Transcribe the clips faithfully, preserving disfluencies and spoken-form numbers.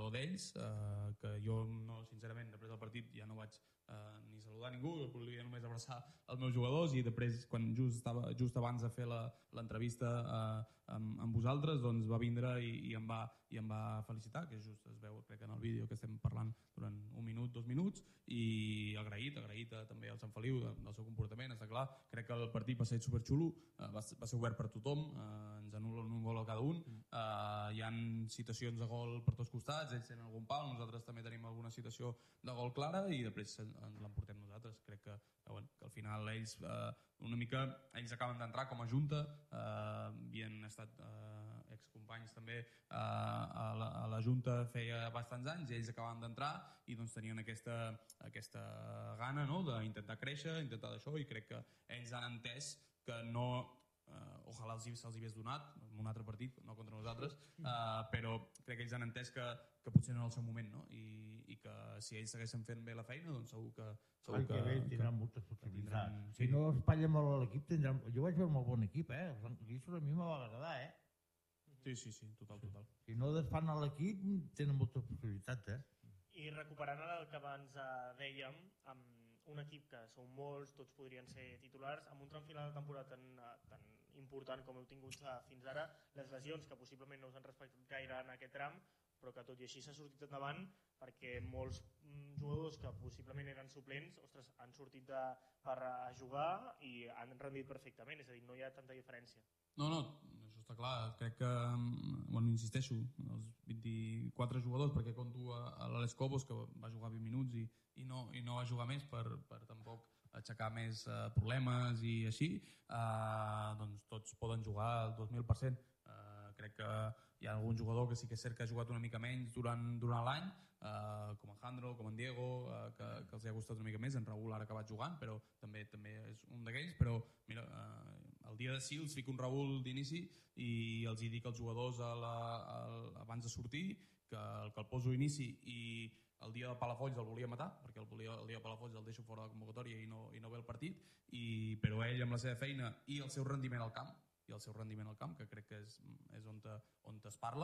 lo d'ells, eh, que jo no, sincerament, després del partit ja no vaig eh, ni saludar ningú, volia només abraçar els meus jugadors, i després, quan just, estava, just abans de fer l'entrevista eh, amb, amb vosaltres, doncs va vindre i, i, em va, i em va felicitar, que just es veu, crec, en el vídeo que estem parlant durant un minut, dos minuts, i agraït, agraït eh, també al Sant Feliu del seu comportament, està clar. Crec que el partit va ser superxulo, eh, va, va ser obert per tothom, eh, ens anulen un gol a cada un, eh, hi ha situacions de gol per tots costats, ells tenen algun pal, nosaltres també tenim alguna situació de gol clara i després ens l'emportem nosaltres. Crec que, que, bueno, que al final ells eh, una mica, ells acaben d'entrar com a junta, eh, havien estat eh, excompanys també eh, a, la, a la junta feia bastants anys, i ells acaben d'entrar i doncs tenien aquesta, aquesta gana, no?, d'intentar créixer, intentar d'això, i crec que ells han entès que no, eh, ojalà se'ls hi hagués donat en un altre partit, no contra nosaltres, eh, però crec que ells han entès que, que potser no era el seu moment, no?, I, i que si ells segueixen fent bé la feina, doncs segur que... Segur que, que tindran moltes possibilitats. Tindran, sí. Si no espatlla molt l'equip, tindran... Jo vaig veure molt bon equip, eh? Els Guixos a mi m'ha agradar, eh? Sí, sí, sí, total, total. Si no desfan a l'equip, tenen moltes possibilitats, eh? I recuperant el que abans eh, dèiem, amb un equip que són molts, tots podrien ser titulars, amb un tram final de temporada tan, tan important com heu tingut fins ara, les lesions que possiblement no us han respectat gaire en aquest tram, però que tot i així s'ha sortit endavant, perquè molts jugadors que possiblement eren suplents, ostres, han sortit de, per a jugar i han rendit perfectament, és a dir, no hi ha tanta diferència. No, no, això està clar. Crec que, bueno, insisteixo, els vint-i-quatre jugadors, perquè conto a l'Àlex Cobos, que va jugar vint minuts i, i, no, i no va jugar més per, per tampoc aixecar més eh, problemes i així, eh, doncs tots poden jugar al dos mil per cent. Eh, crec que hi ha algun jugador que sí que és cert que ha jugat una mica menys durant, durant l'any, eh, com en Jandro, com en Diego, eh, que, que els ha costat una mica més. En Raúl ara ha acabat jugant, però també també és un d'aquells. Però mira, eh, el dia de Sils fico un Raúl d'inici i els hi dic als jugadors a la, a, abans de sortir que el, que el poso a inici, i el dia de Palafolls el volia matar, perquè el, volia, el dia de Palafolls el deixo fora de la convocatòria i no, i no ve el partit, i, però ell amb la seva feina i el seu rendiment al camp, i el seu rendiment al camp, que crec que és, és on, te, on es parla,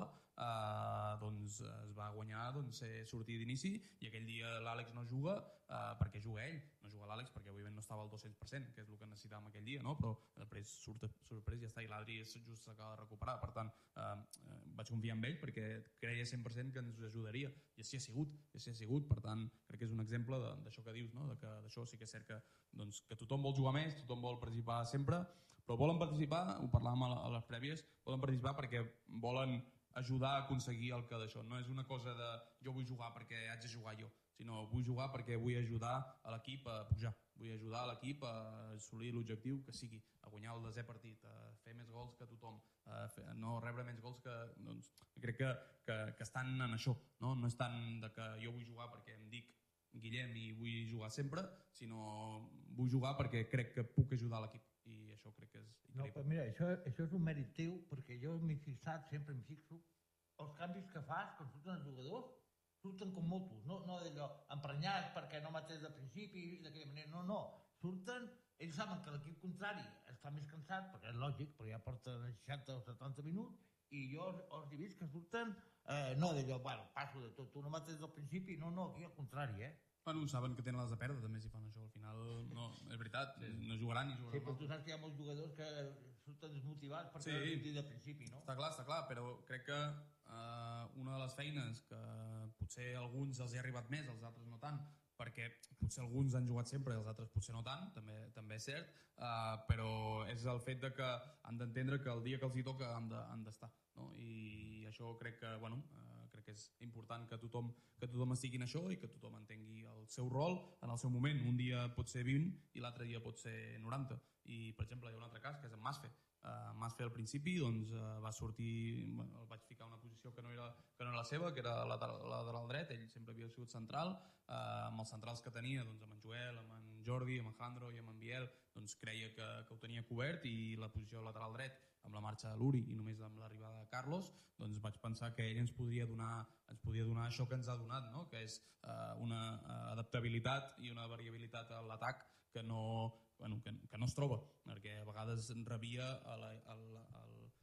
eh, doncs es va guanyar doncs, sortir d'inici, i aquell dia l'Àlex no juga eh, perquè juga ell, no juga l'Àlex perquè òbviament no estava al dos-cents per cent, que és el que necessitàvem aquell dia, no? Però després surt sorprès i ja està, i l'Adri just s'acaba de recuperar, per tant eh, vaig confiar en ell perquè creia cent per cent que ens ajudaria, i així ha sigut, i així ha sigut. Per tant, crec que és un exemple d'això que dius, no? De que d'això sí que és cert que, doncs, que tothom vol jugar més, tothom vol participar sempre, però volen participar, ho parlàvem a les prèvies, volen participar perquè volen ajudar a aconseguir el que d'això. No és una cosa de jo vull jugar perquè haig de jugar jo, sinó vull jugar perquè vull ajudar a l'equip a pujar, vull ajudar a l'equip a assolir l'objectiu que sigui, a guanyar el desè partit, a fer més gols que tothom, a fer, no rebre menys gols que... Doncs, crec que, que, que estan en això, no? No és tant de que jo vull jugar perquè em dic Guillem i vull jugar sempre, sinó vull jugar perquè crec que puc ajudar l'equip, i això crec que és increïble. No, però mira, això, això és un mèrit teu, perquè jo m'he fixat, sempre em fixo, els canvis que fas quan surten els jugadors, surten com motos, no, no d'allò emprenyats perquè no matés de principi, d'aquella manera, no, no, surten, ells saben que l'equip contrari està més cansat, perquè és lògic, perquè ja porten seixanta o setanta minuts, i jo els he vist que surten, eh, no d'allò, bueno, passo de tot, tu no mates del principi, no, no, aquí al contrari, eh? Bueno, saben que tenen les de perdre també si fan això, al final no, és veritat, sí. No jugaran ni jugaran. Sí, però tu saps que hi ha molts jugadors que surten desmotivats perquè sí. No de principi, no? Està clar, està clar, però crec que eh, una de les feines que potser a alguns els hi ha arribat més, als altres no tant, perquè potser alguns han jugat sempre i els altres potser no tant, també, també és cert, eh, però és el fet de que han d'entendre que el dia que els hi toca han d'estar, no? I això crec que, bueno, eh, crec que és important que tothom, que tothom estigui en això i que tothom entengui el seu rol en el seu moment. Un dia pot ser vint i l'altre dia pot ser noranta. I, per exemple, hi ha un altre cas que és en Masfe. Uh, Masfe al principi doncs, uh, va sortir, bueno, el vaig ficar en una posició que no era, que no era la seva, que era lateral, lateral dret. Ell sempre havia sigut central, uh, amb els centrals que tenia, doncs, amb en Joel, amb en Jordi, amb en Jandro i amb en Biel, doncs, creia que, que ho tenia cobert, i la posició lateral dret, amb la marxa de l'Uri i només amb l'arribada de Carlos, doncs vaig pensar que ell ens podria donar, ens podia donar això que ens ha donat, no? Que és uh, una uh, adaptabilitat i una variabilitat a l'atac que no, bueno, que, que no es troba, perquè a vegades rebia a la, a la, a la,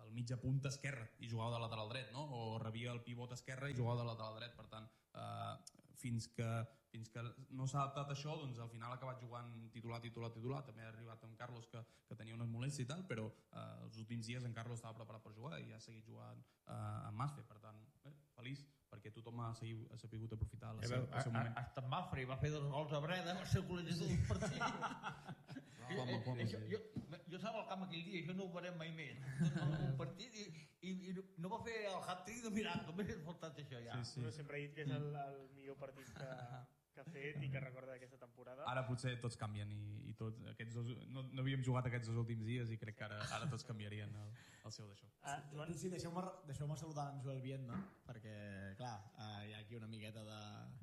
el mitja punta esquerre i jugava de lateral dret, no? O rebia el pivot esquerre i jugava de lateral dret. Per tant, eh, fins que fins que no s'ha adaptat a això, doncs al final ha acabat jugant titular, titular, titular. També ha arribat en Carlos, que, que tenia unes molèsties i tal, però eh, els últims dies en Carlos estava preparat per jugar i ha seguit jugant eh, amb Masfe. Per tant, eh, feliç, perquè tothom ha, seguit, ha sabut aprofitar la seva, el seu moment. Hasta Mafra va fer dos gols a Breda, va ser col·legiador del partit. Home, home, jo, jo, jo estava al camp aquell dia, això no ho veurem mai més. Un partit i, i, i no va fer el hat-trick de mirar, només és faltat això ja. Sí, sí. Però sempre he dit que és el, el millor partit que, que ha fet i que recorda d'aquesta temporada. Ara potser tots canvien i, i tots, aquests dos, no, no havíem jugat aquests dos últims dies i crec que ara, ara tots canviarien el, el seu d'això. Ah, Joan? Sí, deixeu-me deixeu saludar en Joel Viedma, perquè, clar, eh, hi ha aquí una miqueta de...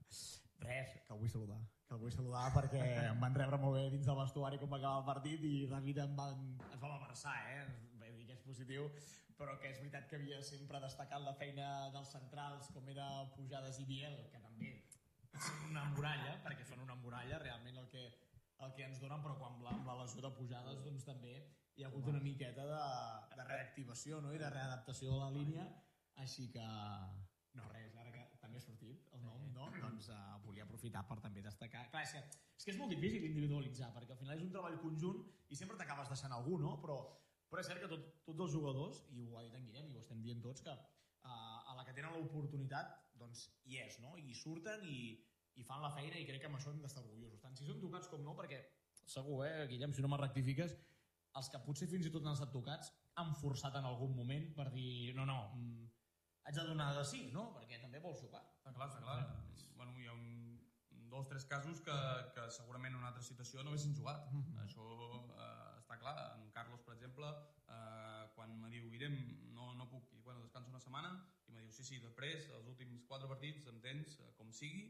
Res, que el vull saludar. Que el vull saludar perquè em van rebre molt bé dins del vestuari com va acabar el partit i de vida em van, ens vam abraçar, eh? Vull dir que és positiu, però que és veritat que havia sempre destacat la feina dels centrals, com era Pujades i Biel, que també són una muralla, perquè són una muralla realment el que, el que ens donen, però quan amb la lesió de Pujades doncs també hi ha hagut una miqueta de, de reactivació, no? I de readaptació de la línia, així que no res, ara que també ha sortit el nom, no? Doncs uh, volia aprofitar per també destacar. Clar, és que, és que és molt difícil individualitzar, perquè al final és un treball conjunt i sempre t'acabes deixant algú, no? Però, però és cert que tot, tots els jugadors, i ho ha dit en Guillem i ho estem dient tots, que uh, a la que tenen l'oportunitat doncs hi és, no? I surten i, i fan la feina i crec que amb això hem d'estar orgullosos. Tant si són tocats com no, perquè segur, eh, Guillem, si no me'n rectifiques, els que potser fins i tot han estat tocats han forçat en algun moment per dir no, no, mm, haig de donar de sí, no? Perquè també vols jugar. Està clar, està clar. Bueno, hi ha un, dos o tres casos que, que segurament en una altra situació no haguessin jugat. Mm -hmm. Això eh, està clar. En Carlos, per exemple, eh, quan me diu Guillem, no, no puc, i bueno, descanso una setmana, i me diu, sí, sí, després, els últims quatre partits, em tens eh, com sigui,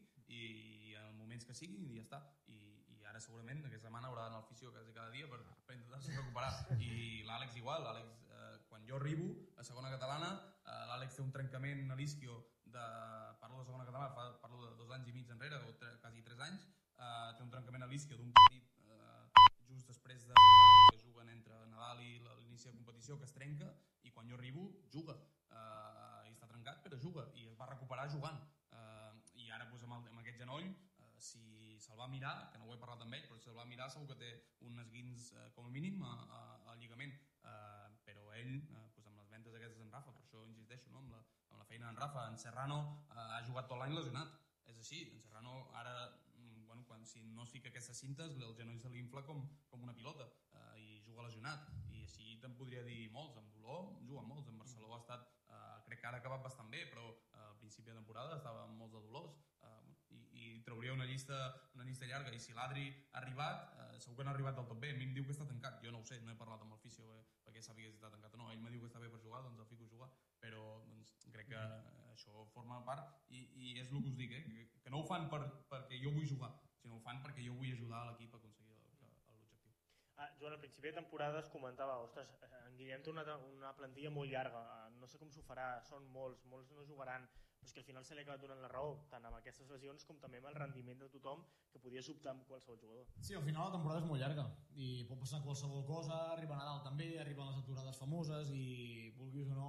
i en els moments que siguin, i ja està. I, i ara segurament aquesta setmana haurà d'anar al fisio quasi cada dia per, per intentar-se recuperar. I l'Àlex igual, l'Àlex, eh, quan jo arribo a segona catalana, eh, l'Àlex té un trencament a l'isquio de, parlo de segona catalana, fa, parlo de dos anys i mig enrere, o tre, quasi tres anys, eh, té un trencament a l'isquio d'un partit eh, just després de Nadal, que juguen entre Nadal i l'inici de competició, que es trenca, i quan jo arribo, juga. Eh, i està trencat, però juga, i es va recuperar jugant. Eh, I ara, doncs, amb, el, amb aquest genoll, eh, si se'l va mirar, que no ho he parlat amb ell, però si se'l va mirar segur que té un esguins eh, com a mínim al lligament. Eh, però ell, eh, doncs amb les ventes aquestes en Rafa, per això insisteixo, no? amb, la, amb la feina en Rafa, en Serrano eh, ha jugat tot l'any lesionat, és així, en Serrano ara, bueno, quan, si no es fica aquestes cintes, el genoll se li infla com, com una pilota eh, i juga lesionat, i així te'n podria dir molts, amb dolor juguen molts, en Barceló ha estat, eh, crec que ara ha acabat bastant bé, però eh, al principi de temporada estava amb molts de dolors, eh, i, i trauria una llista, una llista llarga, i si l'Adri ha arribat, eh, segur que no ha arribat del tot bé. A mi em diu que està tancat, jo no ho sé, no he parlat amb el fisio eh, perquè sàpiga si està tancat o no. Ell me diu que està bé per jugar, doncs el fico a jugar, però doncs, crec que això forma part i, i és el que us dic, eh? que, que no ho fan per, perquè jo vull jugar, sinó ho fan perquè jo vull ajudar l'equip a aconseguir l'objectiu. Ah, Joan, al principi de temporada es comentava, ostres, en Guillem té una, una plantilla molt llarga, no sé com s'ho farà, són molts, molts no jugaran, però és que al final se li ha acabat donant la raó, tant amb aquestes lesions com també amb el rendiment de tothom, que podies optar amb qualsevol jugador. Sí, al final la temporada és molt llarga i pot passar qualsevol cosa, arriba Nadal també, arriben les aturades famoses i vulguis o no,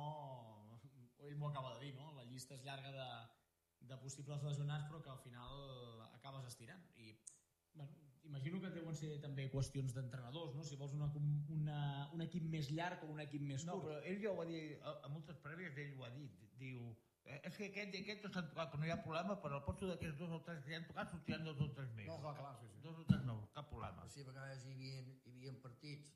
ell m'ho acaba de dir, no? La llista és llarga de, de possibles lesionats però que al final acabes estirant i bueno, imagino que deuen ser també qüestions d'entrenadors, no? Si vols una, una, un equip més llarg o un equip més curt. No, però ell ja ho va dir, a, a moltes prèvies ell ho ha dit, diu, eh, és que aquest i aquest no s'han tocat, però no hi ha problema, per al posto d'aquests dos o tres que hi han tocat sortiran dos o tres més. No, clar, clar, sí, sí. Dos o tres no, cap problema. Sí, a vegades hi havia, hi havia partits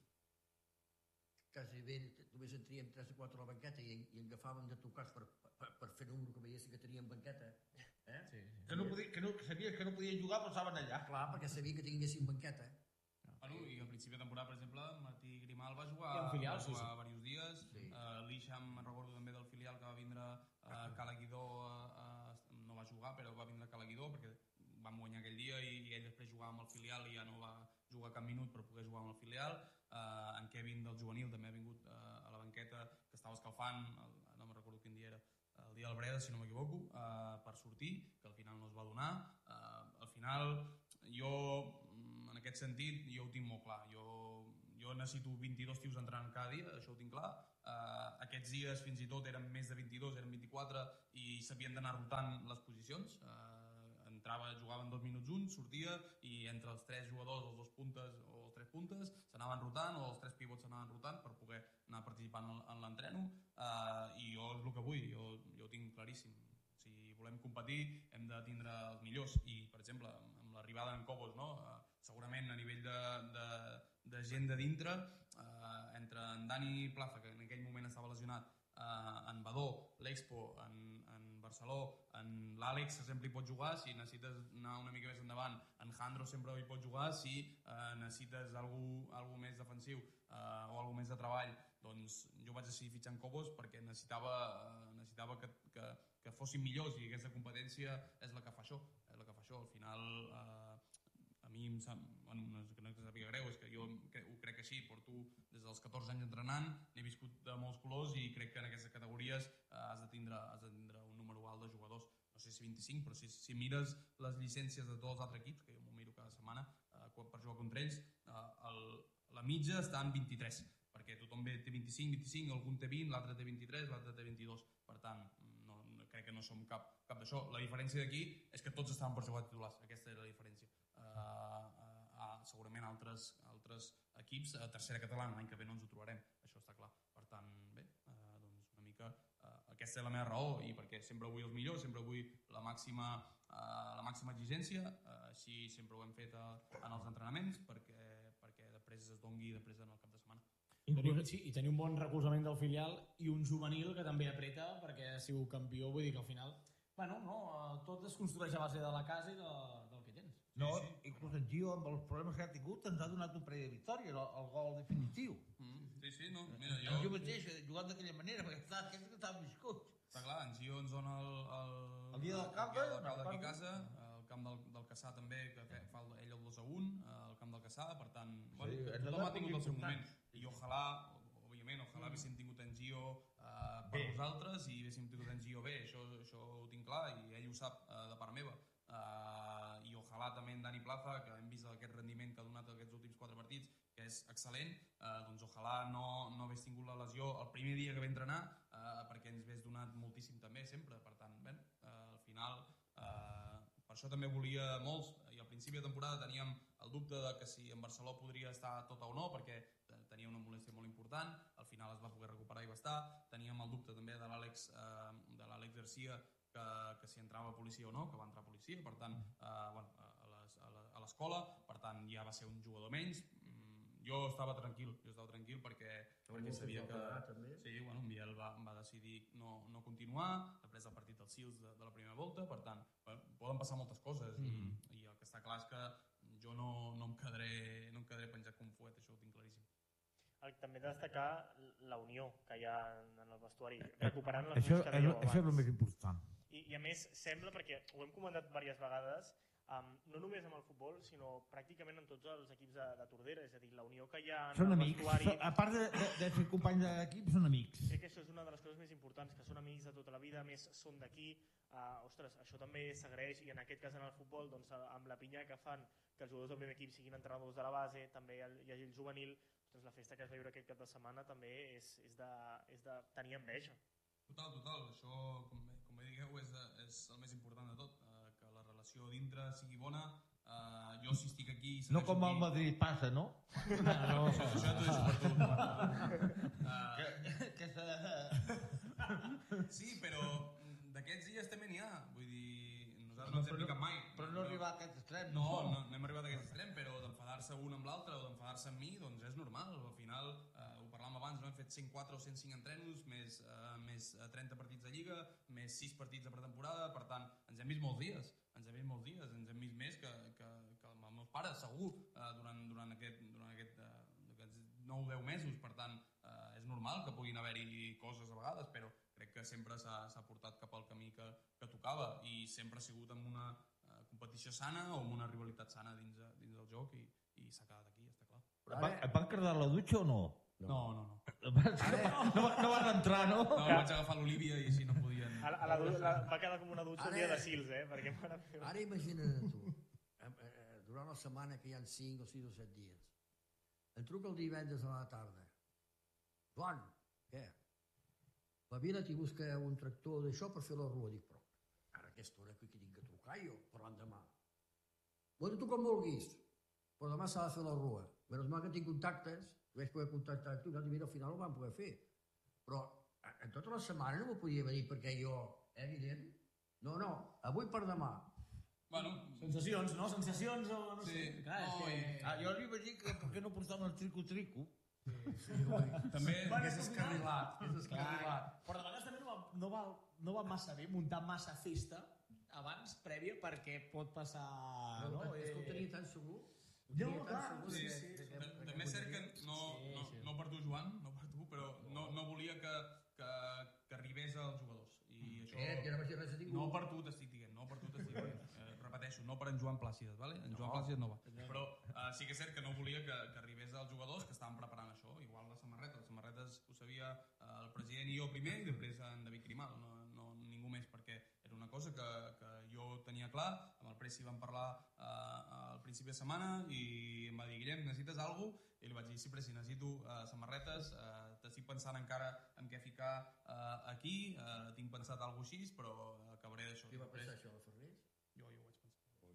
quasi bé, només en triem tres o quatre a la banqueta i, i agafàvem de tocats per, per, per fer número que veiessin que teníem banqueta. Eh? Sí, sí. Que, no podia, que, no, que sabies que no podien jugar però estaven allà. Clar, perquè sabia que tinguessin banqueta. Bueno, i al principi de temporada, per exemple, Martí Grimal va jugar, I filial, va jugar sí, sí. diversos dies, Sí. uh, l'Ixam, me'n recordo també del filial que va vindre uh, Calaguidó, uh, uh, no va jugar, però va vindre Calaguidó perquè vam guanyar aquell dia i, i ell després jugava amb el filial i ja no va jugar cap minut per poder jugar amb el filial. Uh, en Kevin del juvenil també ha vingut uh, a la banqueta, que estava escalfant, el, no me'n recordo quin dia era, el dia del Breda, si no m'equivoco, uh, per sortir, que al final no es va donar. Uh, al final, jo, en aquest sentit, jo ho tinc molt clar. Jo, jo jo necessito vint-i-dos tios entrant cada dia, això ho tinc clar. Uh, aquests dies fins i tot eren més de vint-i-dos, eren vint-i-quatre i s'havien d'anar rotant les posicions. Uh, entrava, jugaven dos minuts un, sortia i entre els tres jugadors, els dos puntes o els tres puntes, s'anaven rotant o els tres pivots s'anaven rotant per poder anar participant en l'entreno. Uh, I jo és el que vull, jo, jo ho tinc claríssim. Si volem competir hem de tindre els millors i, per exemple, amb l'arribada d'en Cobos, no? Uh, segurament a nivell de, de, de gent de dintre, eh, entre en Dani Plaza, que en aquell moment estava lesionat, eh, en Badó, l'Expo, en, en Barceló, en l'Àlex, que sempre hi pot jugar, si necessites anar una mica més endavant, en Jandro sempre hi pot jugar, si eh, necessites algú, algú més defensiu eh, o algú més de treball, doncs jo vaig decidir fitxar en Cobos perquè necessitava, eh, necessitava que, que, que fossin millors i aquesta competència és la que fa això, és la que fa això. Al final, eh, a mi em sap, bueno, no és que no sàpiga greu, és que jo cre ho crec així, porto des dels catorze anys entrenant, n'he viscut de molts colors i crec que en aquestes categories eh, has, de tindre, has de tindre un número alt de jugadors, no sé si vint-i-cinc, però si, si mires les llicències de tots els altres equips, que jo m'ho miro cada setmana eh, per jugar contra ells, eh, el, la mitja està en vint-i-tres, perquè tothom té vint-i-cinc, vint-i-cinc, algun té vint, l'altre té vint-i-tres, l'altre té vint-i-dos, per tant, no, no, crec que no som cap, cap d'això. La diferència d'aquí és que tots estaven per jugar titulars, aquesta era la diferència. Uh, uh, uh, segurament altres, altres equips a tercera catalana l'any que ve no ens ho trobarem, això està clar. Per tant, bé, uh, doncs una mica uh, aquesta és la meva raó i perquè sempre vull els millors, sempre vull la màxima, uh, la màxima exigència, uh, així sempre ho hem fet uh, en els entrenaments perquè, perquè després es dongui després en el cap de setmana. Teniu, sí, i tenir un bon recolzament del filial i un juvenil que també apreta perquè ha sigut campió, vull dir que al final bueno, no, tot es construeix a base de la casa i de, del que tens. No, sí, sí. Inclús en Gio, amb els problemes que ha tingut, ens ha donat un parell de victòries, el, el gol definitiu. Mm, sí, sí, no, mira, jo... Jo mateix, jugant d'aquella manera, perquè està, aquests que estaven viscuts. Està clar, en Gio ens dona el... El, el dia del camp, el camp d'aquí a casa, el camp del, del Caçà també, que fa ell el dos a un, el camp del Caçà, per tant, bueno, sí, tothom ha tingut el seu moment. I ojalà, òbviament, ojalà mm. haguéssim tingut en Gio eh, per bé. Vosaltres i haguéssim tingut en Gio bé, això, això ho tinc clar i ell ho sap eh, de part meva. Uh, i ojalà també en Dani Plaza, que hem vist aquest rendiment que ha donat aquests últims quatre partits, que és excel·lent, uh, doncs ojalà no, no hagués tingut la lesió el primer dia que va entrenar, uh, perquè ens hagués donat moltíssim també, sempre. Per tant, bé, uh, al final, uh, per això també volia molts, i al principi de temporada teníem el dubte de que si en Barceló podria estar tota o no, perquè tenia una molèstia molt important, al final es va poder recuperar i va estar, teníem el dubte també de l'Àlex uh, de l'Àlex Garcia, que, que si entrava a policia o no, que va entrar a policia, per tant, eh, bueno, a l'escola, per tant, ja va ser un jugador menys. Mm, jo estava tranquil, jo estava tranquil perquè, perquè sabia que... Sí, bueno, en Biel va, va decidir no, no continuar, després del partit dels Sils de, de la primera volta, per tant, bueno, poden passar moltes coses mm -hmm. i, i el que està clar és que jo no, no, em quedaré, no em quedaré penjat com un fuet, això ho tinc claríssim. També destacar la unió que hi ha en el vestuari, recuperant les això, que dèieu abans. Això és el més important. I, I a més, sembla, perquè ho hem comentat diverses vegades, um, no només amb el futbol, sinó pràcticament en tots els equips de, de Tordera, és a dir, la unió que hi ha en són el amics. vestuari... A part de, de, de ser companys d'equip, són amics. Crec que això és una de les coses més importants, que són amics de tota la vida, a més són d'aquí. Uh, ostres, això també s'agraeix, i en aquest cas en el futbol, doncs, amb la pinya que fan, que els jugadors del primer equip siguin entrenadors de la base, també hi hagi el juvenil, doncs la festa que es va viure aquest cap de setmana també és, és, de, és de tenir enveja. Total, total, això, com bé, com bé digueu, és, és el més important de tot, eh, que la relació dintre sigui bona. Eh, jo si estic aquí... No com al Madrid passa, no? No, no, això, això t'ho deixo per tu. Uh, que, que se... Sí, però d'aquests dies també n'hi ha, vull dir, nosaltres no ens hem picat mai. Però no arribar a aquest extrem. No, no, no hem arribat a aquest extrem, però d'enfadar-se un amb l'altre o d'enfadar-se amb mi, doncs és normal. Al final, eh, ho parlàvem abans, no hem fet cent quatre o cent cinc entrenos, més, eh, més trenta partits de Lliga, més sis partits de pretemporada, per tant, ens hem vist molts dies, ens hem vist molts dies, ens hem vist més que, que, que els meus pares, segur, eh, durant, durant aquest, durant aquest, eh, aquests nou o deu mesos, per tant, eh, és normal que puguin haver-hi coses a vegades, però crec que sempre s'ha portat cap al camí que, que tocava i sempre ha sigut amb una uh, competició sana o amb una rivalitat sana dins, dins del joc i, i s'ha quedat aquí, està clar. Però ara... Et van cardar la dutxa o no? No, no, no. Ara... No, no vas entrar, no? No, vaig agafar l'Olívia i així no podien... A, a la, la, va quedar com una dutxa ara... un dia de Sils, eh? Perquè mare meva... Ara imagina't tu, durant la setmana que hi ha cinc o sis o set dies, em truca el divendres a la tarda. Joan, què? La vila t'hi busca un tractor d'això per fer la rua. Dic, però ara a aquesta hora que tinc que trucar jo, per l'endemà. Bueno, tu com vulguis, però demà s'ha de fer la rua. Menys mal que tinc contactes, vaig poder contactar tu, i mira, al final ho vam poder fer. Però en tota la setmana no m'ho podia venir perquè jo, eh, evident? No, no, avui per demà. Bueno, sensacions, no? Sensacions o no sí, sé. Clar, no, és que... i... Ah, jo li vaig dir que per què no portaven el trico-trico. També... Bueno, És escarrilat, és escarrilat. Però de vegades també no va, no, va, no va massa bé muntar massa festa abans, prèvia, perquè pot passar... No, No, és que ho eh, tenia tan segur. Ho No, tenia tan clar, segur Sí, que- sí, que- sí. que- que- També és cert que no, Sí, no, sí. no per tu, Joan, no per tu, però no, no volia que, que, que arribés als jugadors. I això... Eh, jo no vaig dir res a ningú. No per tu t'estic dient, no per tu t'estic dient. Eh, repeteixo, no per en Joan Plàcides, vale? En Joan No. Plàcides no va. Però eh, sí que és cert que no volia que, que arribés als jugadors que estaven preparant això. Igual la samarreta, les samarretes ho sabia eh, el president i jo primer i després en David Crimal, no, no ningú més, perquè era una cosa que, que jo tenia clar. Amb el Preci vam parlar eh, al principi de setmana i em va dir, Guillem, necessites alguna cosa? I li vaig dir, sí, Preci, necessito eh, samarretes, eh, t'estic pensant encara en què ficar eh, aquí, eh, tinc pensat alguna cosa així, però acabaré d'això. Qui va Després- pensar això, el Farners? Jo, jo ho vaig pensar.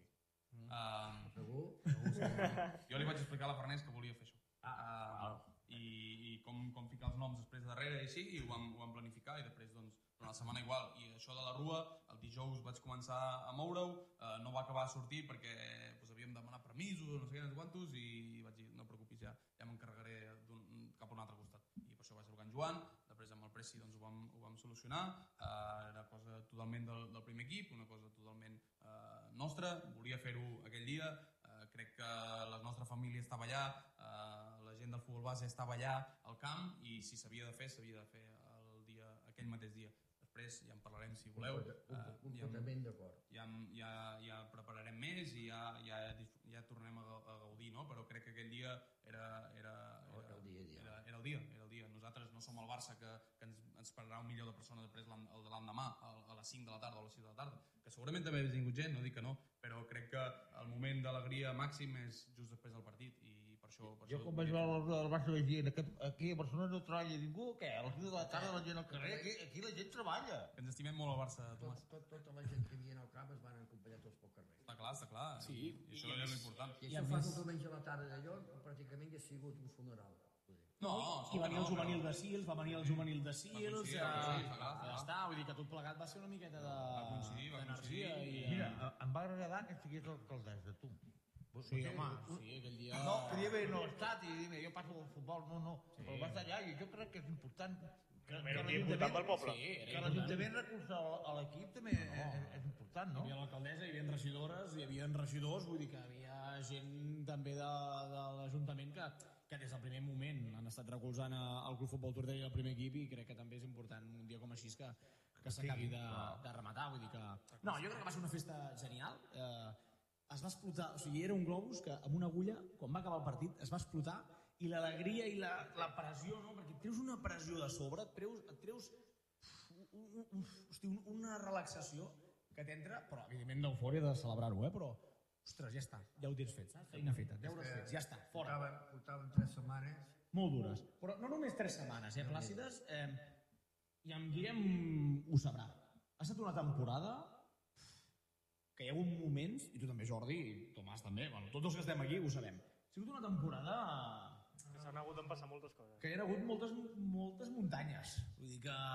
Uh, Segur? Segur, segur. jo li vaig explicar a la Farners que volia fer això. Ah, Uh, i, i com, com ficar els noms després darrere i així, i ho vam, ho vam planificar, i després, doncs, durant la setmana igual. I això de la rua, el dijous vaig començar a moure-ho, uh, no va acabar a sortir perquè pues, havíem de demanar permisos, no sé què, no sé quantos, i vaig dir, no et preocupis, ja, ja m'encarregaré cap a un altre costat. I per això vaig trucar en Joan, després amb el Preci doncs, ho, vam, ho vam solucionar, uh, era cosa totalment del, del primer equip, una cosa totalment uh, nostra, volia fer-ho aquell dia, uh, crec que la nostra família estava allà, uh, la gent del futbol base estava allà al camp, i si s'havia de fer, s'havia de fer el dia, aquell mateix dia. Després ja en parlarem si voleu. Uh, ja, Completament d'acord. ja, ja, ja prepararem més i ja, ja, ja tornem a, a gaudir, no? Però crec que aquell dia era, era, era, El dia a dia. era, era el dia, era el dia. Nosaltres no som el Barça que, que ens, ens esperarà un milió de persones després l'en- el de l'endemà, a, a les cinc de la tarda o a les sis de la tarda, que segurament també ha vingut gent, no dic que no, però crec que el moment d'alegria màxim és just després del partit i per això... Per Jo això quan vaig veure el, el Barça vaig dir, aquest, aquí a Barcelona no treballa ningú, què? A les sis de la tarda la gent al carrer, aquí, aquí la gent treballa. Que ens estimem molt al Barça, Tot, Tomàs. tot, tota la gent que hi havia al camp es van acompanyar tots pel carrer. Està clar, està clar. Sí, I, i això i a és més- l'important. I I a això fas més- el diumenge a la tarda d'allò, pràcticament que ha sigut un funeral. No, I va venir el no, juvenil però- de Sils, va venir el juvenil de Sils, coincidir, eh, va coincidir, està clar, està ja clar. està, vull dir que tot plegat va ser una miqueta de Va coincidir, va d'energia coincidir. i... eh, Mira, a- em va agradar que estigués l'alcaldessa, tu. sí, home, sí, aquell dia... No, podia haver no estat i dir, jo passo del futbol, no, no, sí. Però va estar allà i jo crec que és important que, que Era un dia important pel poble. Sí, era que important. l'Ajuntament recolza a l'equip també és, és important, Hi no? havia l'alcaldessa, hi havia regidores, hi havia regidors, vull dir que hi havia gent també de, de l'Ajuntament que, que des del primer moment han estat recolzant a- el Club Futbol Tortell i el primer equip i crec que també és important un dia com així que, que s'acabi de, de rematar, vull dir que... No, jo crec que va ser una festa genial, eh, es va explotar, o sigui, era un globus que amb una agulla, quan va acabar el partit, es va explotar i l'alegria i la, la pressió, no? Perquè et treus una pressió de sobre, et treus, et treus un, un, un, hosti, un, una relaxació que t'entra, però evidentment d'eufòria de celebrar-ho, eh? Però, ostres, ja està, ja ho tens fet, saps? Feina feta, deures fets, ja està, fora. Portaven, portaven tres setmanes. Molt dures. Però no només tres setmanes, eh, Plàcides? Eh, I en Guillem ho sabrà. Ha estat una temporada que hi ha hagut moments, i tu també, Jordi, i Tomàs també, bueno, tots els que estem aquí ho sabem. Ha sigut una temporada Que s'han hagut d'empassar moltes coses. que hi ha hagut moltes, moltes muntanyes. Vull dir que...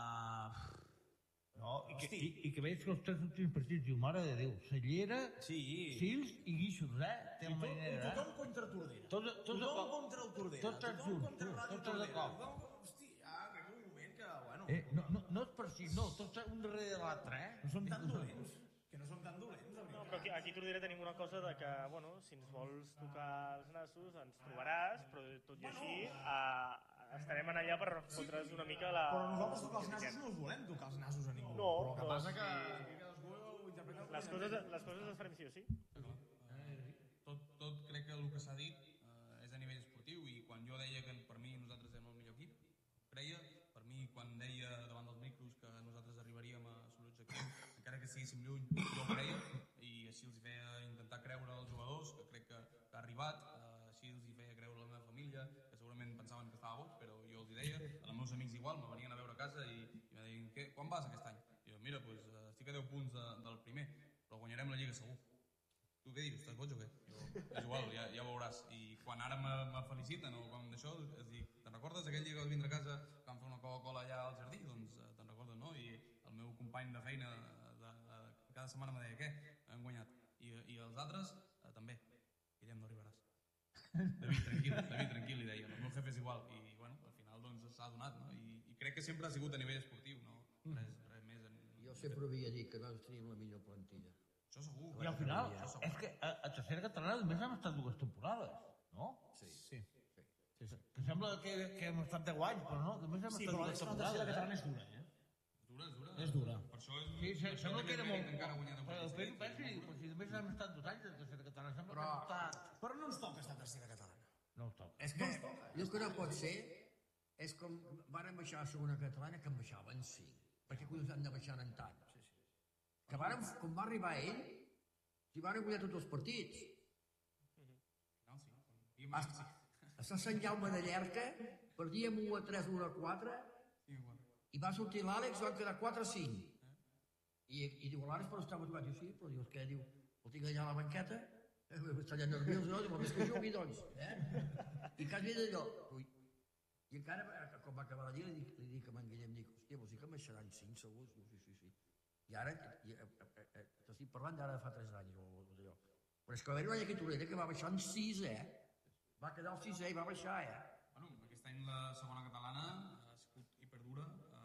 No, i, que, i, i que veig que els tres últims partits diu, mare de Déu, Cellera, Sí. Sils i Guixos, eh? Té I el tot, manera, i eh? tothom contra Tordera. Tot- tot de tothom cop. contra el Tordera. Tots tothom junts, contra tu, Ràdio tots de Tordera. cop. Tothom- Hosti, ja arriba un moment que, bueno, Eh, no, no, no és per si, no, tots un darrere de l'altre, eh? no som tan dolents. Que no som tan dolents, de No, veritat. però aquí, aquí a Tordera tenim una cosa de que, bueno, si ens vols tocar els nassos, ens trobaràs, però tot i així eh, estarem en allà per fotre's una mica la... Però nosaltres tocar els nassos no els volem tocar els nassos a ningú. No, però el que però passa que, sí. que cadascú ho interpreta com Les entén. coses, les coses les farem sí o sí. Tot, tot crec que el que s'ha dit eh, és a nivell esportiu i quan jo deia que per mi nosaltres érem el millor equip, creia, per mi quan deia davant dels micros que nosaltres arribaríem a assolir l'objectiu, encara que estiguéssim lluny, jo ho creia i així els hi feia intentar creure als jugadors, que crec que, que ha arribat, eh, així els hi feia creure a la meva família pensaven que estava boig, però jo els hi deia, els meus amics igual, me venien a veure a casa i, i me deien, què, quan vas aquest any? I jo, mira, pues, uh, estic a deu punts de, del primer, però guanyarem la Lliga segur. Tu què dius, estàs boig o què? Jo, és igual, ja, ja veuràs. I quan ara me, me feliciten o quan d'això, es dic, te'n recordes aquell dia que vas vindre a casa que vam fer una Coca-Cola allà al jardí? Doncs uh, te'n recordes, no? I el meu company de feina de, de, de cada setmana me deia, què? Hem guanyat. I, i els altres, uh, també. Guillem, no arribaràs. David, tranquil, David, tranquil, li deia. El meu jefe és igual. I, bueno, al final, doncs, s'ha donat, no? I, I crec que sempre ha sigut a nivell esportiu, no? Res, res més. En... Jo sempre havia dit que nosaltres teníem la millor plantilla. Això segur. I al final, és que a, a tercera catalana només hem estat dues temporades, no? Sí. Sí. Sí. Sí, sí. Que sembla que, que hem estat deu anys, però no, només hem Sí, estat però dues la tercera catalana temporades. és dura, eh? És dura, és dura. És dura. Per això és... Sí, sí, això sembla té que era més molt... mèrit encara guanyar de Però partits després seguits, penso, és i molt dic, dura. si només hem estat dos anys de tercera catalana, sembla Però- que hem estat... Però no ens toca estar a tercera catalana. No us toca. És que... El que no pot ser és com varen baixar a segona catalana que en baixaven cinc. Perquè collons han de baixar en tant? Sí, sí. Que varen, quan va arribar ell, s'hi van guanyar tots els partits. No, sí. I més, sí. A Sant Jaume de Llerca perdíem u a tres, u a quatre, Sí, igual. i va sortir l'Àlex, van quedar quatre a cinc. I, i diu, l'Àlex, però estava tocat. Diu, sí, però dius, què? Diu, el tinc allà a la banqueta, eh, està allà nerviós, no? Diu, més que jugui, doncs. Eh? I quasi d'allò. Ui. I encara, eh, quan va acabar la lliga, li dic, li dic a en Guillem, dic, hòstia, vols dir que baixaran cinc segurs? Diu, sí, sí, sí. I ara, i, eh, eh, eh, t'estic parlant d'ara de fa tres anys, o, o d'allò. Però és que va haver-hi un any aquí a Torrella que va baixar en sis, eh? Va quedar al sisè i va baixar, eh? Bueno, aquest any la segona catalana ha sigut hiperdura.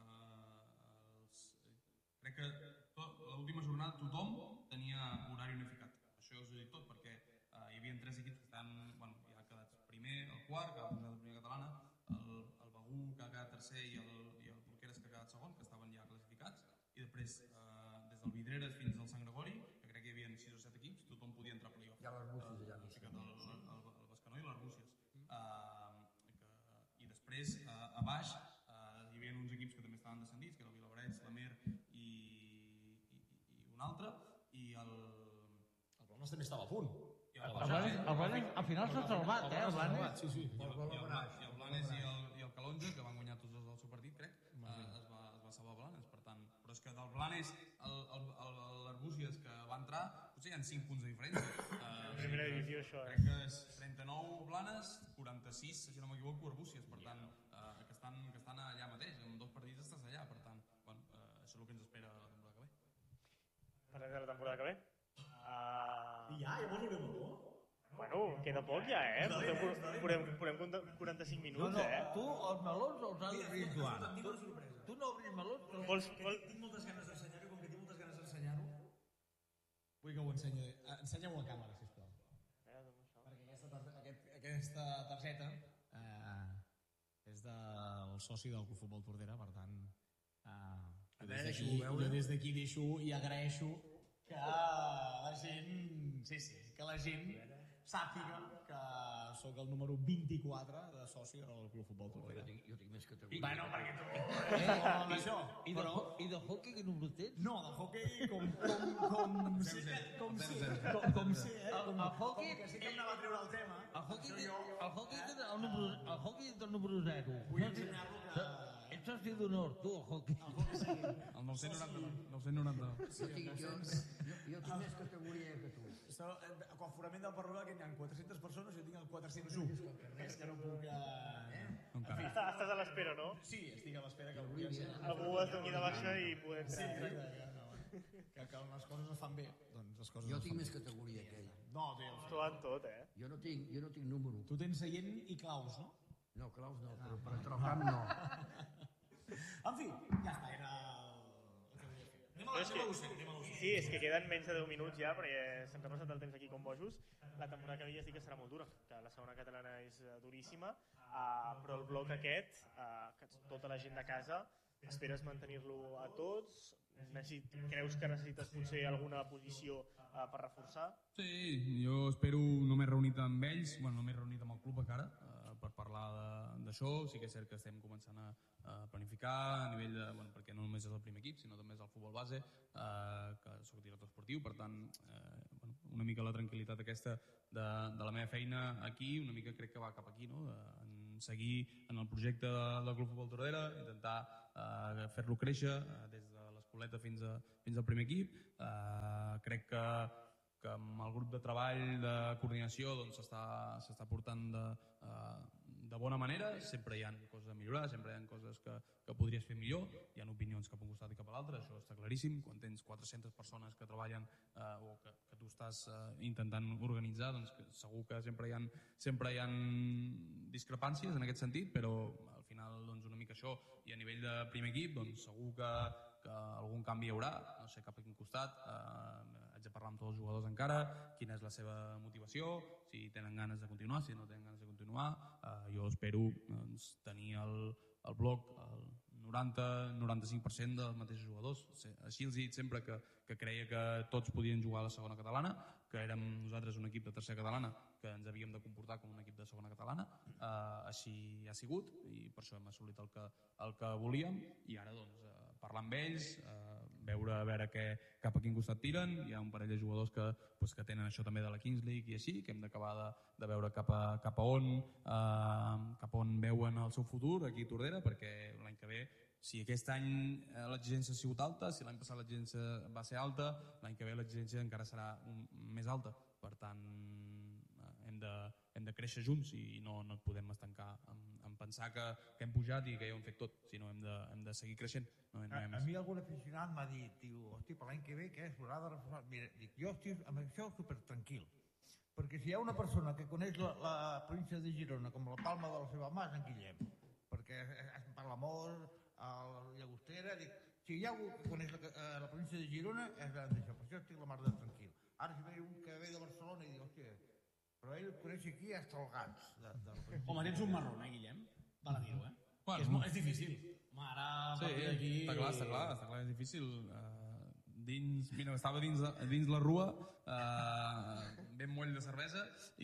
Eh, els, crec que tot, l'última jornada tothom tenia horari unificat. Això us ho dic tot, perquè eh, hi havia tres equips que estan, bueno, ja ha quedat primer, el quart, que ha quedat la primera catalana, el, el Begú, que ha quedat tercer, i el, i el Porqueres, que ha quedat segon, que estaven ja classificats, i després, eh, des del Vidreres fins al Sant Gregori, que crec que hi havia sis o set equips, tothom podia entrar a playoff. Hi ha les Russes allà. Uh, ficat el, el, el Bescanó i les Rússies. Uh, que, I després, uh, a baix, uh, hi havia uns equips que també estaven descendits, que era el Vilabrets, la Mer i, i, i un altre, i el... El Blanes també estava a punt. I El Blanes, el Blanes al final s'ha salvat, eh, el Blanes. Sí, sí. I el, i el, i el Blanes i el, i el Calonja, que van guanyar tots dos el seu partit, crec, uh, es, va, es va salvar el Blanes, per tant. Però és que del Blanes, l'Arbúcies que va entrar, potser hi ha cinc punts de diferència. Uh, Primera divisió, això, eh? Crec que és trenta-nou Blanes, quaranta-sis, si no m'equivoco, Arbúcies, per tant, uh, que, estan, que estan allà mateix, amb dos partits estàs allà, per tant, bueno, uh, això és el que ens espera la temporada que ve. Parlem de la temporada que ve. Uh, I ja, llavors haurem molt. bueno, queda poc ja, eh? Podem, podem, podem quaranta-cinc No, minuts, no, eh? tu els melons els has d'obrir, Joan. Tu, tu no obris melons, però... Vols, vol... Tinc moltes ganes d'ensenyar-ho, com que tinc moltes ganes d'ensenyar-ho, vull que ho ensenyi. Eh, Ensenya-ho a càmera, sisplau. Eh, doncs això. Perquè aquesta, tar aquest, aquesta targeta eh, és del soci del Club Futbol Tordera, per tant, eh, jo des deixo d'aquí- veure. jo des d'aquí deixo i agraeixo que la gent, sí, sí, que la gent sàpiga que sóc el número vint-i-quatre de soci del Club Futbol Jo Tordera. tinc, jo tinc més categoria. Bueno, perquè tu eh, això, I de, però... ho- I de hockey que número tens? No, del hockey com, com, com, sí, que, com, sí, com, com sí, eh? El- Com, el hockey- com que sí que em anava a treure el tema. El hockey, això jo, el hockey, té el número, el hockey és del número zero. Vull ensenyar-lo que... Ets soci d'honor, tu, el hockey. El nou-cents noranta-nou. nou-cents noranta-nou. Jo tinc, jo, jo, jo tinc més categoria que tu. Això, eh, quan forament del Parruga, que hi ha quatre-centes persones, jo tinc el quatre-cents u. És que no puc... Eh? No encara. Estàs, estàs a l'espera, no? Sí, estic a l'espera que algú ja Algú es doni de baixa i poder Sí, entrar. exacte, que, no, que, que les coses es fan bé, doncs les coses Jo es tinc fan més bé. categoria que ell. No, tio. Tu en tot, eh? Jo no tinc, jo no tinc número. Tu tens seient i claus, no? No, claus no, però per entrar al camp no. En fi, ja està, era el que volia fer. Anem a Però la és seva que- docent, anem a la docent. Sí, és que queden menys de deu minuts ja, perquè se'ns ha passat el temps aquí com bojos. La temporada que ve ja es diu que serà molt dura, que la segona catalana és eh, duríssima, uh, però el bloc aquest, uh, que tota la gent de casa, esperes mantenir-lo a tots? Necessit, creus que necessites potser alguna posició uh, per reforçar? Sí, jo espero no m'he reunit amb ells, bueno, no m'he reunit amb el club encara eh, per parlar de- d'això. Sí que és cert que estem començant a, a planificar a nivell de, bueno, perquè no només és el primer equip, sinó també és el futbol base, eh, que soc director esportiu, per tant, eh, bueno, una mica la tranquil·litat aquesta de, de la meva feina aquí, una mica crec que va cap aquí, no? De, en seguir en el projecte del Club Futbol Tordera, intentar eh, fer-lo créixer eh, des de l'escoleta fins, a, fins al primer equip. Eh, crec que, que amb el grup de treball de coordinació doncs, s'està s'està portant de, eh, de bona manera. Sempre hi ha coses a millorar, sempre hi ha coses que, que podries fer millor, hi ha opinions cap a un costat i cap a l'altre, això està claríssim. Quan tens quatre-centes persones que treballen eh, o que, que tu estàs eh, intentant organitzar, doncs que segur que sempre hi ha, sempre hi ha discrepàncies en aquest sentit, però al final doncs, una mica això, i a nivell de primer equip doncs, segur que, que algun canvi hi haurà, no sé cap a quin costat, eh, haig de parlar amb tots els jugadors encara, quina és la seva motivació, si tenen ganes de continuar, si no tenen ganes de continuar. Eh, jo espero doncs, tenir el, el bloc el noranta noranta-cinc per cent dels mateixos jugadors. Així els he dit sempre que, que creia que tots podien jugar a la segona catalana, que érem nosaltres un equip de tercera catalana, que ens havíem de comportar com un equip de segona catalana. Eh, així ha sigut i per això hem assolit el que, el que volíem, i ara doncs, eh, parlar amb ells, eh, veure a veure què, cap a quin costat tiren. Hi ha un parell de jugadors que, pues, que tenen això també de la Kings League i així, que hem d'acabar de, de veure cap a, cap a on eh, cap a on veuen el seu futur aquí a Tordera, perquè l'any que ve, si aquest any l'exigència ha sigut alta, si l'any passat l'exigència va ser alta, l'any que ve l'exigència encara serà un, més alta. Per tant, hem de, hem de créixer junts i no, no podem estancar en, en pensar que, que hem pujat i que ja ho hem fet tot, sinó hem de, hem de seguir creixent. No, no a, a mi algun aficionat m'ha dit, diu, hosti, per l'any que ve, què és? Haurà de reforçar. Mira, dic, jo estic amb això super tranquil, perquè si hi ha una persona que coneix la, la província de Girona com la palma de la seva mà, és en Guillem, perquè es parla molt, a la Llagostera, dic, si hi ha algú que coneix la, eh, la província de Girona, és d'això, per això estic la mar de tranquil. Ara si ve un que ve de Barcelona i diu, hòstia, però ell coneix aquí hasta el Gats. De, de Home, tens un marrón, eh, Guillem? Val a dir-ho, eh? Bueno, és, molt, és difícil. Home, ara a sí, partir d'aquí... està clar, està clar, està clar, és difícil. Uh, dins, mira, estava dins, dins la rua, uh, ben moll de cervesa,